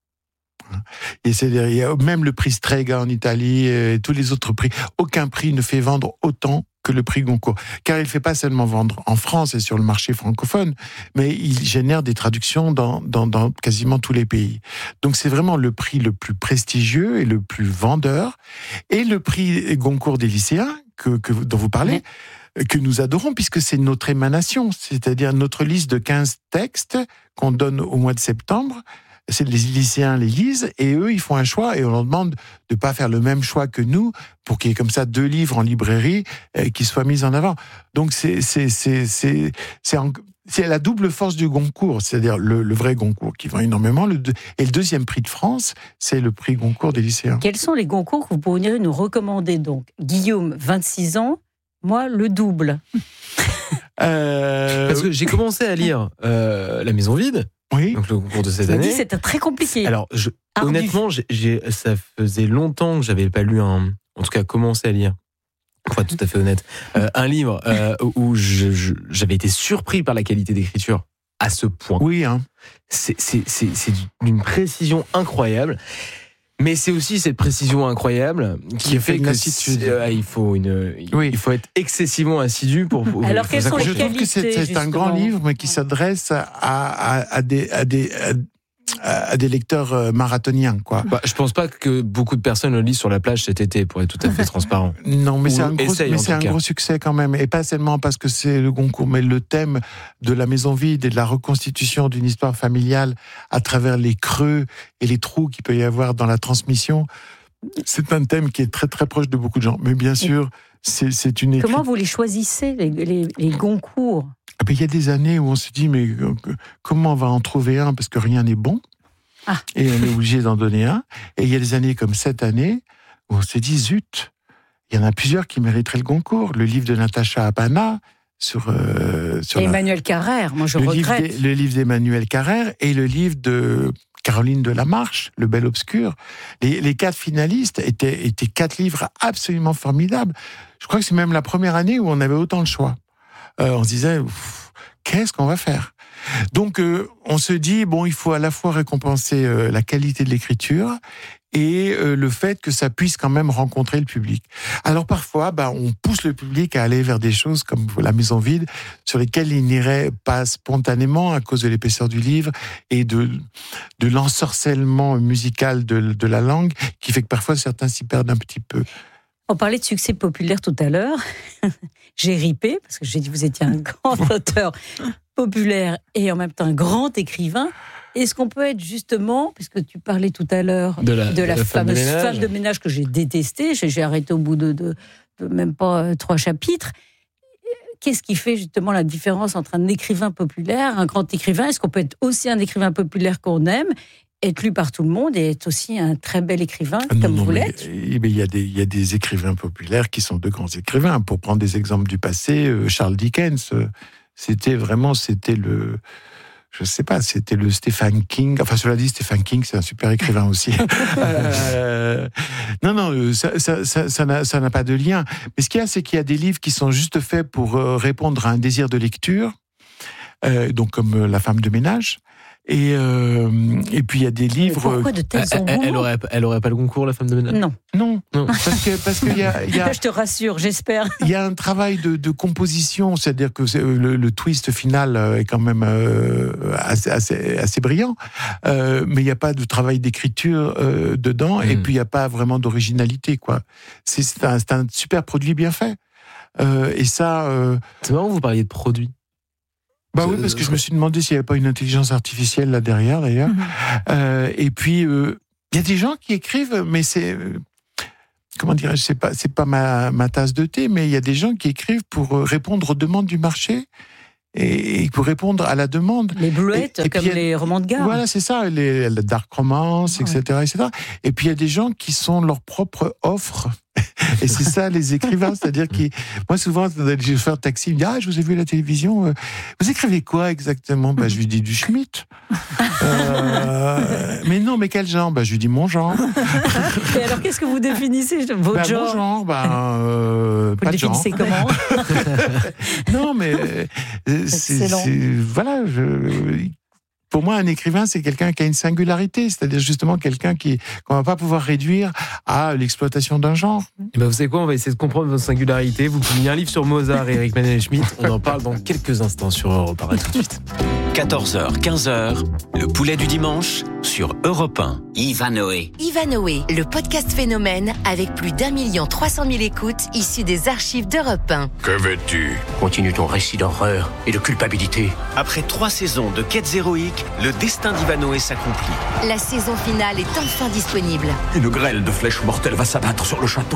Et c'est, il y a même le prix Strega en Italie et tous les autres prix. Aucun prix ne fait vendre autant que le prix Goncourt. Car il ne fait pas seulement vendre en France et sur le marché francophone, mais il génère des traductions dans, dans, dans quasiment tous les pays. Donc c'est vraiment le prix le plus prestigieux et le plus vendeur. Et le prix Goncourt des lycéens, que, que, dont vous parlez, mmh. que nous adorons, puisque c'est notre émanation, c'est-à-dire notre liste de quinze textes qu'on donne au mois de septembre. C'est les lycéens les lisent, et eux, ils font un choix, et on leur demande de ne pas faire le même choix que nous, pour qu'il y ait comme ça deux livres en librairie euh, qui soient mis en avant. Donc c'est, c'est, c'est, c'est, c'est, en, c'est la double force du Goncourt, c'est-à-dire le, le vrai Goncourt qui vend énormément, le deux, et le deuxième prix de France, c'est le prix Goncourt des lycéens. Quels sont les Goncourt que vous pourriez nous recommander donc? Guillaume, vingt-six ans, moi, le double. euh... Parce que j'ai commencé à lire euh, La Maison Vide, oui. donc le concours de cette ça année. Dit, c'était très compliqué. Alors, je, honnêtement, j'ai, j'ai, ça faisait longtemps que j'avais pas lu un, en tout cas commencé à lire, pour être tout à fait honnête, euh, un livre euh, où je, je, j'avais été surpris par la qualité d'écriture à ce point. Oui, hein. C'est, c'est, c'est, c'est d'une précision incroyable. Mais c'est aussi cette précision incroyable qui fait que si, euh, il faut une, oui. il faut être excessivement assidu pour. pour Alors quelles sont les qualités? Je trouve que c'est, c'est un grand livre, mais qui s'adresse à, à, à des, à des, à des lecteurs marathoniens, quoi. Bah, je pense pas que beaucoup de personnes le lisent sur la plage cet été, pour être tout à fait transparent. Non, mais Ou c'est un, gros, essaye, mais c'est un gros succès quand même, et pas seulement parce que c'est le Goncourt, mais le thème de la maison vide et de la reconstitution d'une histoire familiale à travers les creux et les trous qu'il peut y avoir dans la transmission. C'est un thème qui est très très proche de beaucoup de gens. Mais bien sûr, c'est, c'est une écriture. Comment vous les choisissez, les, les, les Goncourt? Ah ben, il y a des années où on se dit, mais comment on va en trouver un, parce que rien n'est bon. Ah. Et on est obligé d'en donner un. Et il y a des années comme cette année où on se dit, zut, il y en a plusieurs qui mériteraient le Goncourt. Le livre de Natacha Habana sur... Euh, sur Emmanuel la... Carrère, moi je le regrette. Livre le livre d'Emmanuel Carrère et le livre de Caroline de la Marche, Le Bel Obscur. Les, les quatre finalistes étaient, étaient quatre livres absolument formidables. Je crois que c'est même la première année où on avait autant de choix. Euh, on se disait, qu'est-ce qu'on va faire ? Donc, euh, on se dit, bon, il faut à la fois récompenser euh, la qualité de l'écriture et euh, le fait que ça puisse quand même rencontrer le public. Alors parfois, bah, on pousse le public à aller vers des choses comme La Maison Vide, sur lesquelles il n'irait pas spontanément à cause de l'épaisseur du livre et de, de l'ensorcellement musical de, de la langue, qui fait que parfois certains s'y perdent un petit peu. On parlait de succès populaire tout à l'heure. J'ai ripé, parce que j'ai dit que vous étiez un grand auteur populaire et en même temps un grand écrivain. Est-ce qu'on peut être justement, puisque tu parlais tout à l'heure de la, de la, de la fameuse femme de, femme de ménage que j'ai détestée, j'ai, j'ai arrêté au bout de, de, de même pas euh, trois chapitres. Qu'est-ce qui fait justement la différence entre un écrivain populaire, un grand écrivain? Est-ce qu'on peut être aussi un écrivain populaire qu'on aime, être lu par tout le monde et être aussi un très bel écrivain, non, comme non, vous mais, l'êtes? Il y, a des, il y a des écrivains populaires qui sont de grands écrivains. Pour prendre des exemples du passé, Charles Dickens, c'était vraiment, c'était le... Je sais pas, c'était le Stephen King. Enfin, cela dit, Stephen King, c'est un super écrivain aussi. euh, non, non, ça, ça, ça, ça, n'a, ça n'a pas de lien. Mais ce qu'il y a, c'est qu'il y a des livres qui sont juste faits pour répondre à un désir de lecture. euh, donc comme euh, La femme de ménage. Et, euh, et puis il y a des livres. Pourquoi de tels elle, elle, elle aurait, elle aurait pas le concours, La femme de ménage? Non. Non, non, parce que parce qu'il y a, il y a je te rassure, j'espère. Il y a un travail de, de composition, c'est-à-dire que c'est, le, le twist final est quand même euh, assez, assez, assez brillant, euh, mais il n'y a pas de travail d'écriture euh, dedans, mmh. et puis il n'y a pas vraiment d'originalité, quoi. C'est, c'est, un, c'est un super produit bien fait, euh, et ça. Euh... C'est marrant, vous parliez de produit. Bah oui, parce que je me suis demandé s'il n'y avait pas une intelligence artificielle là derrière, d'ailleurs. Mmh. Euh, et puis, il euh, y a des gens qui écrivent, mais c'est... Comment dirais-je, c'est pas, c'est pas ma, ma tasse de thé, mais il y a des gens qui écrivent pour répondre aux demandes du marché et, et pour répondre à la demande. Les bluettes, et, et comme a, les romans de gare. Voilà, c'est ça, les, les dark romance, ouais. et cetera, et cetera. Et puis il y a des gens qui sont leur propre offre. Et c'est ça, les écrivains, c'est-à-dire qui, moi souvent, les chauffeurs de taxi me disent ah, je vous ai vu à la télévision. Vous écrivez quoi exactement? Bah, je lui dis du Schmitt. euh, mais non, mais quel genre? Bah, je lui dis mon genre. Et alors, qu'est-ce que vous définissez votre bah, genre? Mon genre, bah, euh, vous pas le définissez de comment? Non, mais c'est, c'est voilà. Je, Pour moi, un écrivain, c'est quelqu'un qui a une singularité, c'est-à-dire justement quelqu'un qui qu'on va pas pouvoir réduire à l'exploitation d'un genre. Et ben vous savez quoi, on va essayer de comprendre votre singularité. Vous publiez un livre sur Mozart et Éric Emmanuel-Schmitt. On en parle dans quelques instants sur Europe un. Tout de suite. quatorze heures, quinze heures, le poulet du dimanche sur Europe un. Ivanhoé. Ivanhoé, le podcast phénomène avec plus d'un million trois cent mille écoutes issues des archives d'Europe un. Que veux-tu? Continue ton récit d'horreur et de culpabilité. Après trois saisons de quêtes héroïques, le destin d'Ivanhoé s'accomplit. La saison finale est enfin disponible. Une grêle de flèches mortelles va s'abattre sur le château.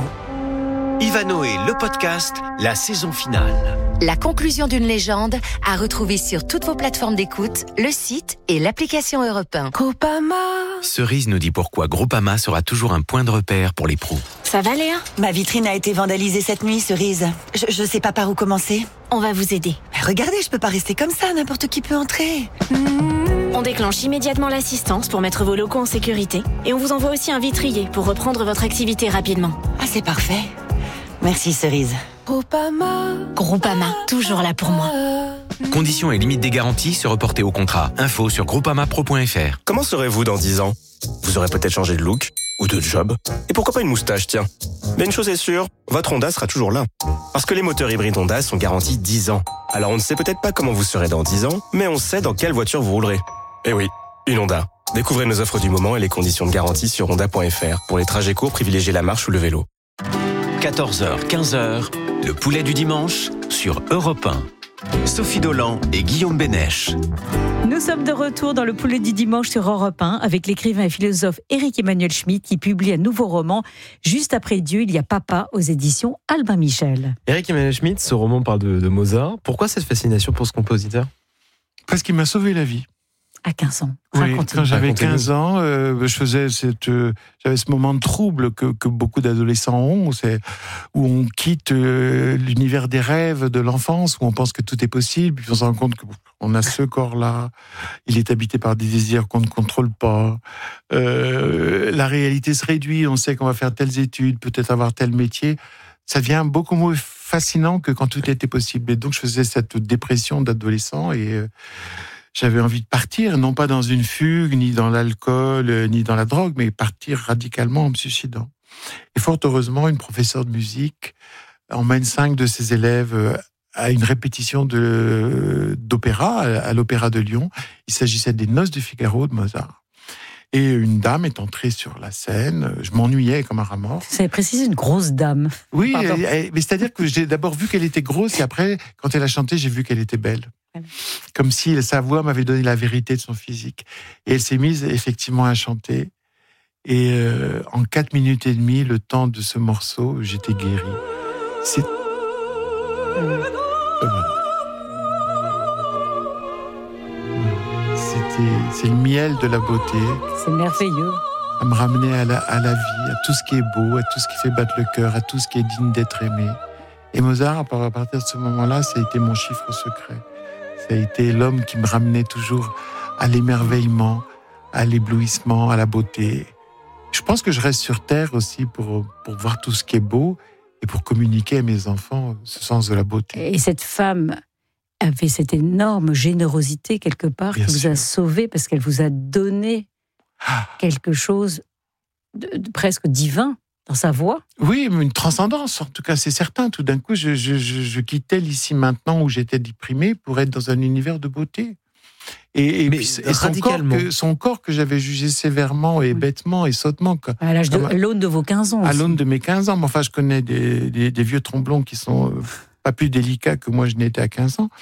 Ivanhoé, le podcast, la saison finale. La conclusion d'une légende à retrouver sur toutes vos plateformes d'écoute, le site et l'application Europe un. Groupama. Cerise nous dit pourquoi Groupama sera toujours un point de repère pour les pros. Ça va, Léa? Ma vitrine a été vandalisée cette nuit, Cerise. Je, je sais pas par où commencer. On va vous aider. Mais regardez, je peux pas rester comme ça, n'importe qui peut entrer. Mmh. On déclenche immédiatement l'assistance pour mettre vos locaux en sécurité. Et on vous envoie aussi un vitrier pour reprendre votre activité rapidement. Ah, c'est parfait. Merci, Cerise. Groupama. Groupama, toujours là pour moi. Conditions et limites des garanties se reporter au contrat. Info sur groupama pro point f r. Comment serez-vous dans dix ans? Vous aurez peut-être changé de look ou de job. Et pourquoi pas une moustache, tiens. Mais une chose est sûre, votre Honda sera toujours là. Parce que les moteurs hybrides Honda sont garantis dix ans. Alors on ne sait peut-être pas comment vous serez dans dix ans, mais on sait dans quelle voiture vous roulerez. Eh oui, une Honda. Découvrez nos offres du moment et les conditions de garantie sur honda point f r. Pour les trajets courts, privilégiez la marche ou le vélo. quatorze heures, quinze heures, le poulet du dimanche sur Europe un. Sophie Dolan et Guillaume Bénèche. Nous sommes de retour dans le poulet du dimanche sur Europe un avec l'écrivain et philosophe Éric Emmanuel-Schmitt qui publie un nouveau roman. Juste après Dieu, il y a Papa aux éditions Albin Michel. Éric Emmanuel-Schmitt, ce roman parle de, de Mozart. Pourquoi cette fascination pour ce compositeur? Parce qu'il m'a sauvé la vie. À quinze ans. Oui, quand j'avais quinze ans, euh, je faisais cette, euh, j'avais ce moment de trouble que, que beaucoup d'adolescents ont, c'est où on quitte euh, l'univers des rêves de l'enfance, où on pense que tout est possible, puis on se rend compte qu'on a ce corps-là, il est habité par des désirs qu'on ne contrôle pas. Euh, la réalité se réduit, on sait qu'on va faire telles études, peut-être avoir tel métier. Ça devient beaucoup moins fascinant que quand tout était possible. Et donc je faisais cette dépression d'adolescent et euh, j'avais envie de partir, non pas dans une fugue, ni dans l'alcool, ni dans la drogue, mais partir radicalement en me suicidant. Et fort heureusement, une professeure de musique emmène cinq de ses élèves à une répétition de, d'opéra, à l'Opéra de Lyon. Il s'agissait des Noces de Figaro de Mozart. Et une dame est entrée sur la scène. Je m'ennuyais comme un rat mort. Vous avez précisé une grosse dame. Oui, elle, elle, mais c'est-à-dire que j'ai d'abord vu qu'elle était grosse et après, quand elle a chanté, j'ai vu qu'elle était belle. Comme si sa voix m'avait donné la vérité de son physique. Et elle s'est mise effectivement à chanter. Et euh, en quatre minutes et demie, le temps de ce morceau, j'étais guéri. C'est... C'était... C'est le miel de la beauté. C'est merveilleux. À me ramener à la, à la vie, à tout ce qui est beau, à tout ce qui fait battre le cœur, à tout ce qui est digne d'être aimé. Et Mozart, à partir de ce moment-là, ça a été mon chiffre secret. Ça a été l'homme qui me ramenait toujours à l'émerveillement, à l'éblouissement, à la beauté. Je pense que je reste sur Terre aussi pour, pour voir tout ce qui est beau et pour communiquer à mes enfants ce sens de la beauté. Et cette femme avait cette énorme générosité quelque part Bien qui sûr. vous a sauvé parce qu'elle vous a donné quelque chose de, de presque divin dans sa voix. Oui, mais une transcendance, en tout cas, c'est certain. Tout d'un coup, je, je, je, je quittais l'ici maintenant où j'étais déprimé pour être dans un univers de beauté. Et, et, Mais puis, et son, corps radicalement. que, son corps que j'avais jugé sévèrement et bêtement et sottement. quoi. À l'âge de Comme- à l'aune de vos quinze ans. À aussi. l'aune de mes quinze ans. Mais enfin, je connais des, des, des vieux tromblons qui sont euh, pas plus délicats que moi, je n'étais à quinze ans.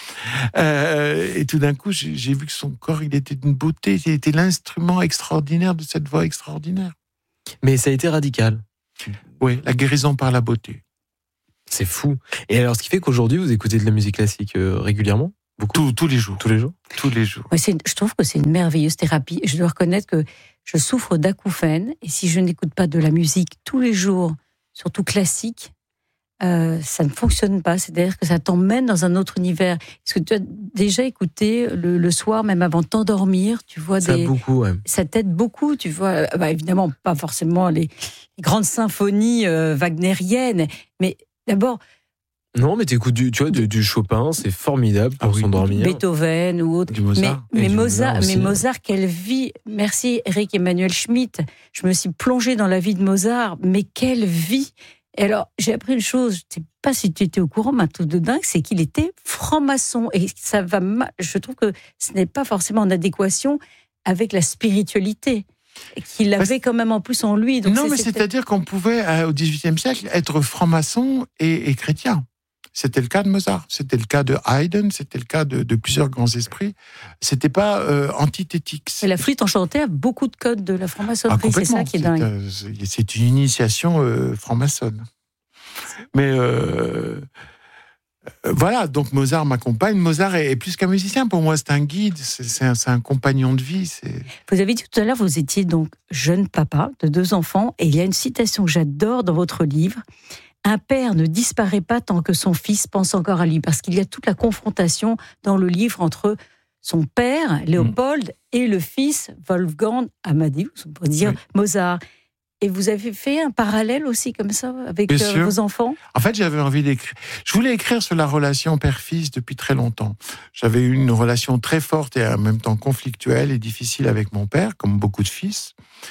Euh, et tout d'un coup, j'ai, j'ai vu que son corps, il était d'une beauté. Il était l'instrument extraordinaire de cette voix extraordinaire. Mais ça a été radical. Oui, la guérison par la beauté. C'est fou. Et alors, ce qui fait qu'aujourd'hui, vous écoutez de la musique classique euh, régulièrement? Beaucoup. Tous, tous les jours. Tous les jours. Tous les jours. Ouais, c'est- je trouve que c'est une merveilleuse thérapie. Je dois reconnaître que je souffre d'acouphènes et si je n'écoute pas de la musique tous les jours, surtout classique, euh, ça ne fonctionne pas. C'est-à-dire que ça t'emmène dans un autre univers. Est-ce que tu as déjà écouté le, le soir, même avant de t'endormir, tu vois Ça des... beaucoup, ouais. Ça t'aide beaucoup, tu vois. Euh, Bah, évidemment, pas forcément les, les grandes symphonies euh, wagnériennes, mais d'abord Non, mais t'écoutes du, tu vois, du, du Chopin, c'est formidable pour Ah oui. s'endormir. Beethoven ou autre. Du Mozart. Mais, mais Et du Mozart, Mozart aussi. mais Mozart, quelle vie. Merci Eric Emmanuel Schmitt. Je me suis plongée dans la vie de Mozart, mais quelle vie. Et alors, j'ai appris une chose, je ne sais pas si tu étais au courant, mais un truc de dingue, c'est qu'il était franc-maçon. Et ça va, ma- je trouve que ce n'est pas forcément en adéquation avec la spiritualité qu'il avait quand même en plus en lui. Donc non, c'est- mais c'était- c'est-à-dire qu'on pouvait, euh, au dix-huitième siècle, être franc-maçon et, et chrétien. C'était le cas de Mozart, c'était le cas de Haydn, c'était le cas de, de plusieurs grands esprits. C'était pas euh, antithétique. Et la flûte enchantée a beaucoup de codes de la Ah, franc-maçonnerie, c'est complètement. ça qui est C'est, dingue. euh, c'est- c'est une initiation euh, franc-maçonne. Mais euh, euh, voilà, donc Mozart m'accompagne. Mozart est, est plus qu'un musicien. Pour moi, c'est un guide, c'est, c'est, un, c'est un compagnon de vie. C'est... Vous avez dit tout à l'heure, vous étiez donc jeune papa de deux enfants, et il y a une citation que j'adore dans votre livre. Un père ne disparaît pas tant que son fils pense encore à lui, parce qu'il y a toute la confrontation dans le livre entre son père, Léopold, et le fils, Wolfgang Amadeus, on pourrait dire Oui. Mozart. Et vous avez fait un parallèle aussi comme ça avec Bien euh, sûr. vos enfants? En fait, j'avais envie d'écrire. Je voulais écrire sur la relation père-fils depuis très longtemps. J'avais eu une relation très forte et en même temps conflictuelle et difficile avec mon père, comme beaucoup de fils.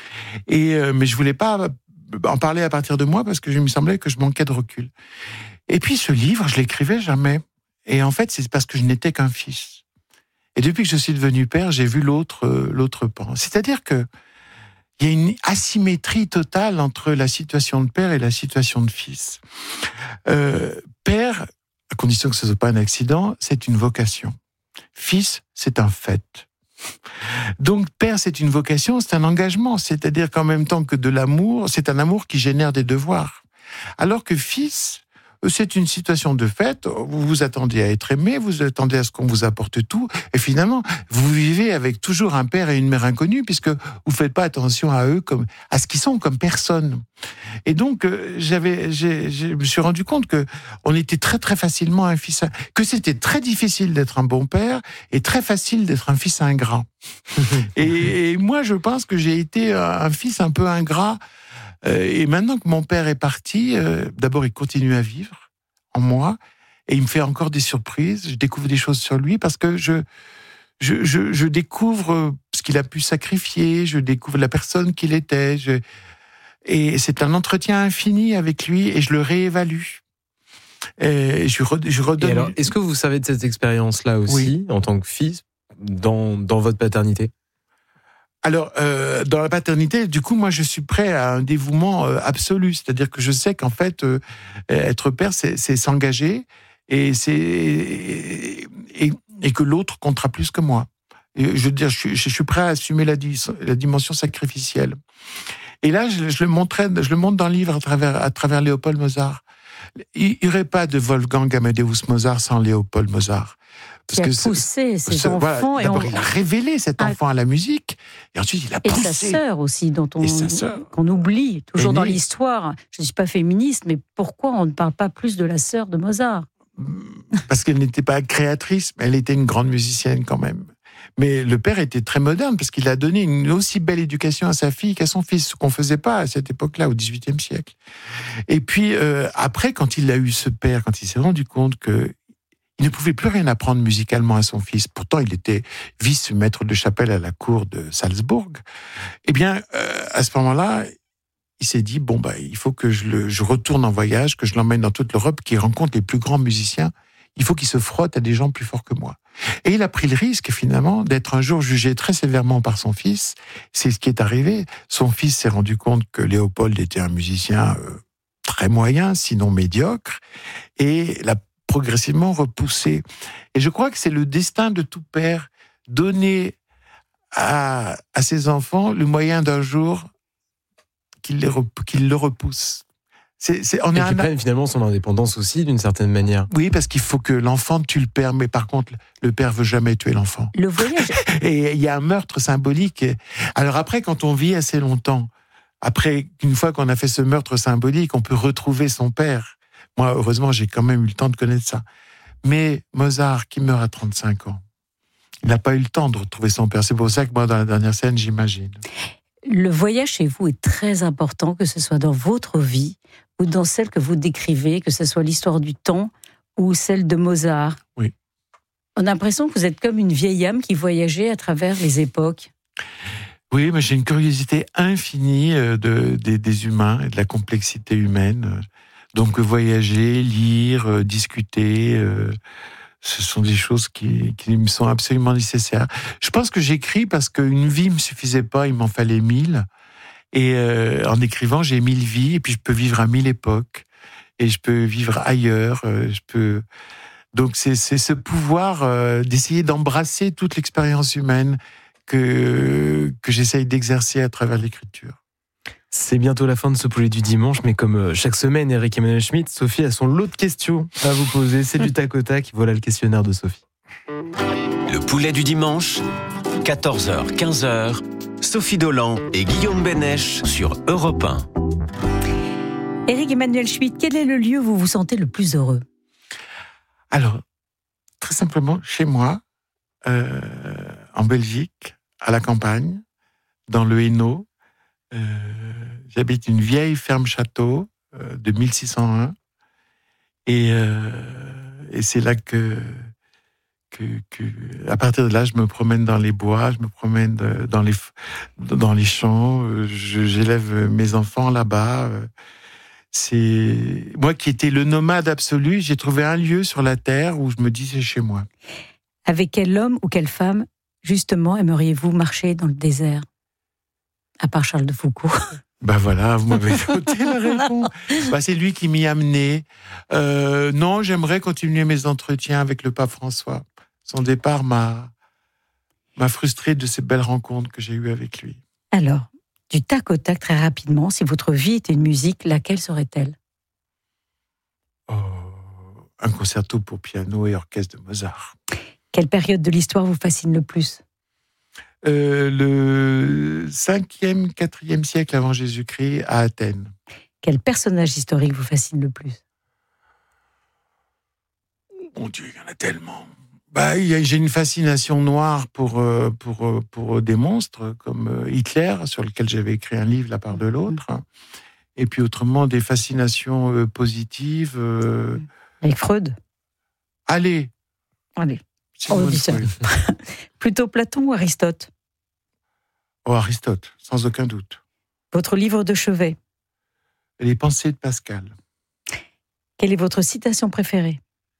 Et euh, mais je voulais pas en parler à partir de moi parce que je me semblait que je manquais de recul. Et puis ce livre, je l'écrivais jamais. Et en fait, c'est parce que je n'étais qu'un fils. Et depuis que je suis devenu père, j'ai vu l'autre, euh, l'autre pan. C'est-à-dire que il y a une asymétrie totale entre la situation de père et la situation de fils. Euh, père, à condition que ce ne soit pas un accident, c'est une vocation. Fils, c'est un fait. Donc, père, c'est une vocation, c'est un engagement. C'est-à-dire qu'en même temps que de l'amour, c'est un amour qui génère des devoirs. Alors que fils, c'est une situation de fait, vous vous attendez à être aimé, vous attendez à ce qu'on vous apporte tout, et finalement, vous vivez avec toujours un père et une mère inconnus, puisque vous ne faites pas attention à eux, comme, à ce qu'ils sont comme personnes. Et donc, euh, j'avais, j'ai, je me suis rendu compte que on était très très facilement un fils, que c'était très difficile d'être un bon père, et très facile d'être un fils ingrat. et, et moi, je pense que j'ai été un fils un peu ingrat. Et maintenant que mon père est parti, euh, d'abord il continue à vivre en moi, et il me fait encore des surprises. Je découvre des choses sur lui parce que je je, je, je découvre ce qu'il a pu sacrifier, je découvre la personne qu'il était. Je... Et c'est un entretien infini avec lui, et je le réévalue. Et je, re, je redonne. Et alors, est-ce que vous savez de cette expérience-là aussi, Oui. en tant que fils, dans, dans votre paternité? Alors, euh, dans la paternité, du coup, moi, je suis prêt à un dévouement euh, absolu. C'est-à-dire que je sais qu'en fait, euh, être père, c'est, c'est s'engager, et, c'est, et, et que l'autre comptera plus que moi. Et je veux dire, je suis, je suis prêt à assumer la, la dimension sacrificielle. Et là, je, je, le montrais, je le montre dans le livre à travers, à travers Léopold Mozart. Il n'y aurait pas de Wolfgang Amadeus Mozart sans Léopold Mozart. Parce qui a que poussé ses ce, enfants. Voilà, et d'abord, on... il a révélé cet enfant ah. à la musique, et ensuite il a poussé. Et sa sœur aussi, dont on, qu'on oublie toujours Aînée. Dans l'histoire. Je ne suis pas féministe, mais pourquoi on ne parle pas plus de la sœur de Mozart? Parce qu'elle n'était pas créatrice, mais elle était une grande musicienne quand même. Mais le père était très moderne, parce qu'il a donné une aussi belle éducation à sa fille qu'à son fils, ce qu'on ne faisait pas à cette époque-là, au dix-huitième siècle. Et puis, euh, après, quand il a eu ce père, quand il s'est rendu compte que il ne pouvait plus rien apprendre musicalement à son fils. Pourtant, il était vice-maître de chapelle à la cour de Salzbourg. Eh bien, euh, à ce moment-là, il s'est dit, bon, bah, il faut que je, le, je retourne en voyage, que je l'emmène dans toute l'Europe, qu'il rencontre les plus grands musiciens. Il faut qu'il se frotte à des gens plus forts que moi. Et il a pris le risque, finalement, d'être un jour jugé très sévèrement par son fils. C'est ce qui est arrivé. Son fils s'est rendu compte que Léopold était un musicien euh, très moyen, sinon médiocre, et l'a progressivement repoussé. Et je crois que c'est le destin de tout père, donner à, à ses enfants le moyen d'un jour qu'il, les rep, qu'il le repousse. C'est, c'est, on et est qu'il prenne finalement son indépendance aussi, d'une certaine manière. Oui, parce qu'il faut que l'enfant tue le père, mais par contre, le père veut jamais tuer l'enfant. Le voyage. Et il y a un meurtre symbolique. Alors après, quand on vit assez longtemps, après, une fois qu'on a fait ce meurtre symbolique, on peut retrouver son père. Moi, heureusement, j'ai quand même eu le temps de connaître ça. Mais Mozart, qui meurt à trente-cinq ans, il n'a pas eu le temps de retrouver son père. C'est pour ça que moi, dans la dernière scène, j'imagine. Le voyage chez vous est très important, que ce soit dans votre vie ou dans celle que vous décrivez, que ce soit l'histoire du temps ou celle de Mozart. Oui. On a l'impression que vous êtes comme une vieille âme qui voyageait à travers les époques. Oui, mais j'ai une curiosité infinie de, des, des humains et de la complexité humaine. Donc voyager, lire, discuter, euh, ce sont des choses qui, qui me sont absolument nécessaires. Je pense que j'écris parce qu'une vie me suffisait pas, il m'en fallait mille. Et euh, en écrivant, j'ai mille vies, et puis je peux vivre à mille époques, et je peux vivre ailleurs. Euh, je peux. Donc c'est, c'est ce pouvoir euh, d'essayer d'embrasser toute l'expérience humaine que que j'essaye d'exercer à travers l'écriture. C'est bientôt la fin de ce poulet du dimanche, mais comme chaque semaine, Eric Emmanuel Schmitt, Sophie a son lot de questions à vous poser. C'est du tac au tac. Voilà le questionnaire de Sophie. Le poulet du dimanche, quatorze heures quinze heures, Sophie Dolan et Guillaume Bénèche sur Europe un. Eric Emmanuel Schmitt, quel est le lieu où vous vous sentez le plus heureux ? Alors, très simplement, chez moi, euh, en Belgique, à la campagne, dans le Hainaut. Euh, j'habite une vieille ferme-château euh, de mille six cent un et, euh, et c'est là que, que, que, à partir de là, je me promène dans les bois, je me promène dans les, dans les champs, je, j'élève mes enfants là-bas. C'est moi qui étais le nomade absolu, j'ai trouvé un lieu sur la terre où je me dis c'est chez moi. Avec quel homme ou quelle femme, justement, aimeriez-vous marcher dans le désert ? À part Charles de Foucault. Ben voilà, vous m'avez donné la réponse. Ben c'est lui qui m'y a amené. Euh, non, j'aimerais continuer mes entretiens avec le pape François. Son départ m'a, m'a frustré de ces belles rencontres que j'ai eues avec lui. Alors, du tac au tac, très rapidement, si votre vie était une musique, laquelle serait-elle ? Oh, un concerto pour piano et orchestre de Mozart. Quelle période de l'histoire vous fascine le plus ? Euh, le cinquième, quatrième siècle avant Jésus-Christ à Athènes. Quel personnage historique vous fascine le plus ? Mon Dieu, il y en a tellement. Bah, j'ai une fascination noire pour, pour, pour des monstres comme Hitler, sur lequel j'avais écrit un livre, La part de l'autre. Et puis autrement, des fascinations positives. Avec Freud ? Allez. Allez. On dit ça. Plutôt Platon ou Aristote ? Oh, Aristote, sans aucun doute. Votre livre de chevet ? Les pensées de Pascal. Quelle est votre citation préférée ?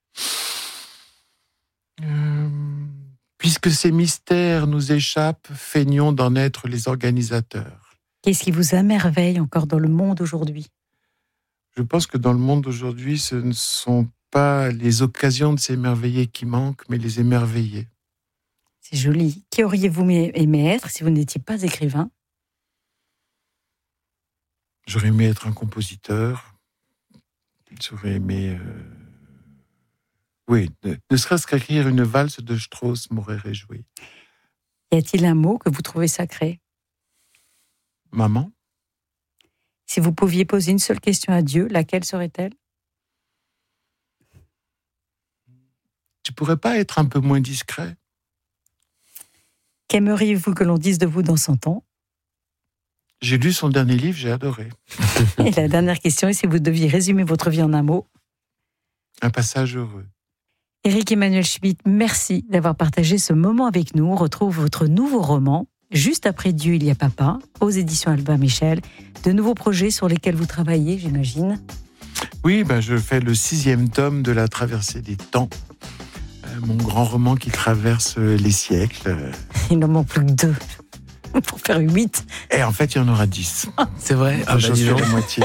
euh, Puisque ces mystères nous échappent, feignons d'en être les organisateurs. Qu'est-ce qui vous émerveille encore dans le monde aujourd'hui ? Je pense que dans le monde aujourd'hui, ce ne sont pas les occasions de s'émerveiller qui manquent, mais les émerveiller. C'est joli. Qui auriez-vous aimé être si vous n'étiez pas écrivain ? J'aurais aimé être un compositeur. J'aurais aimé... Euh... Oui, ne, ne serait-ce qu'écrire une valse de Strauss m'aurait réjoui. Y a-t-il un mot que vous trouvez sacré ? Maman ? Si vous pouviez poser une seule question à Dieu, laquelle serait-elle ? Tu pourrais pas être un peu moins discret ? Qu'aimeriez-vous que l'on dise de vous dans cent ans ? J'ai lu son dernier livre, j'ai adoré. Et la dernière question est si vous deviez résumer votre vie en un mot ? Un passage heureux. Éric Emmanuel Schmitt, merci d'avoir partagé ce moment avec nous. On retrouve votre nouveau roman, Juste après Dieu, il y a papa, aux éditions Albin Michel. De nouveaux projets sur lesquels vous travaillez, j'imagine. Oui, ben je fais le sixième tome de La Traversée des temps. Euh, mon grand roman qui traverse les siècles. Il n'en manque plus que deux pour faire huit. Et en fait, il y en aura dix. C'est vrai. Ah, j'en suis à la moitié.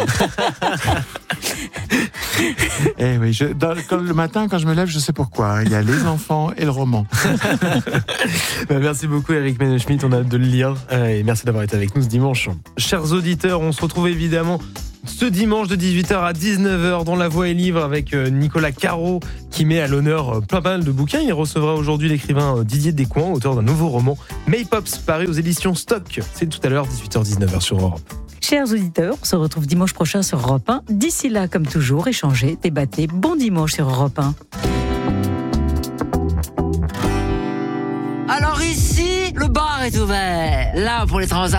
Et oui, je, dans, quand, le matin, quand je me lève, je sais pourquoi. Hein, il y a les enfants et le roman. Bah, merci beaucoup, Éric Emmanuel Schmitt. On a hâte de le lire. Euh, et merci d'avoir été avec nous ce dimanche. Chers auditeurs, on se retrouve évidemment ce dimanche de dix-huit heures à dix-neuf heures dans La Voix est libre avec Nicolas Caro qui met à l'honneur plein pas mal de bouquins. Il recevra aujourd'hui l'écrivain Didier Descoings, auteur d'un nouveau roman, Maypops, paru aux éditions Stock. C'est tout à l'heure, dix-huit heures dix-neuf heures sur Europe. Chers auditeurs, on se retrouve dimanche prochain sur Europe un. D'ici là, comme toujours, échangez, débattez. Bon dimanche sur Europe un. Alors ici, le bar est ouvert. Là, pour les transactions.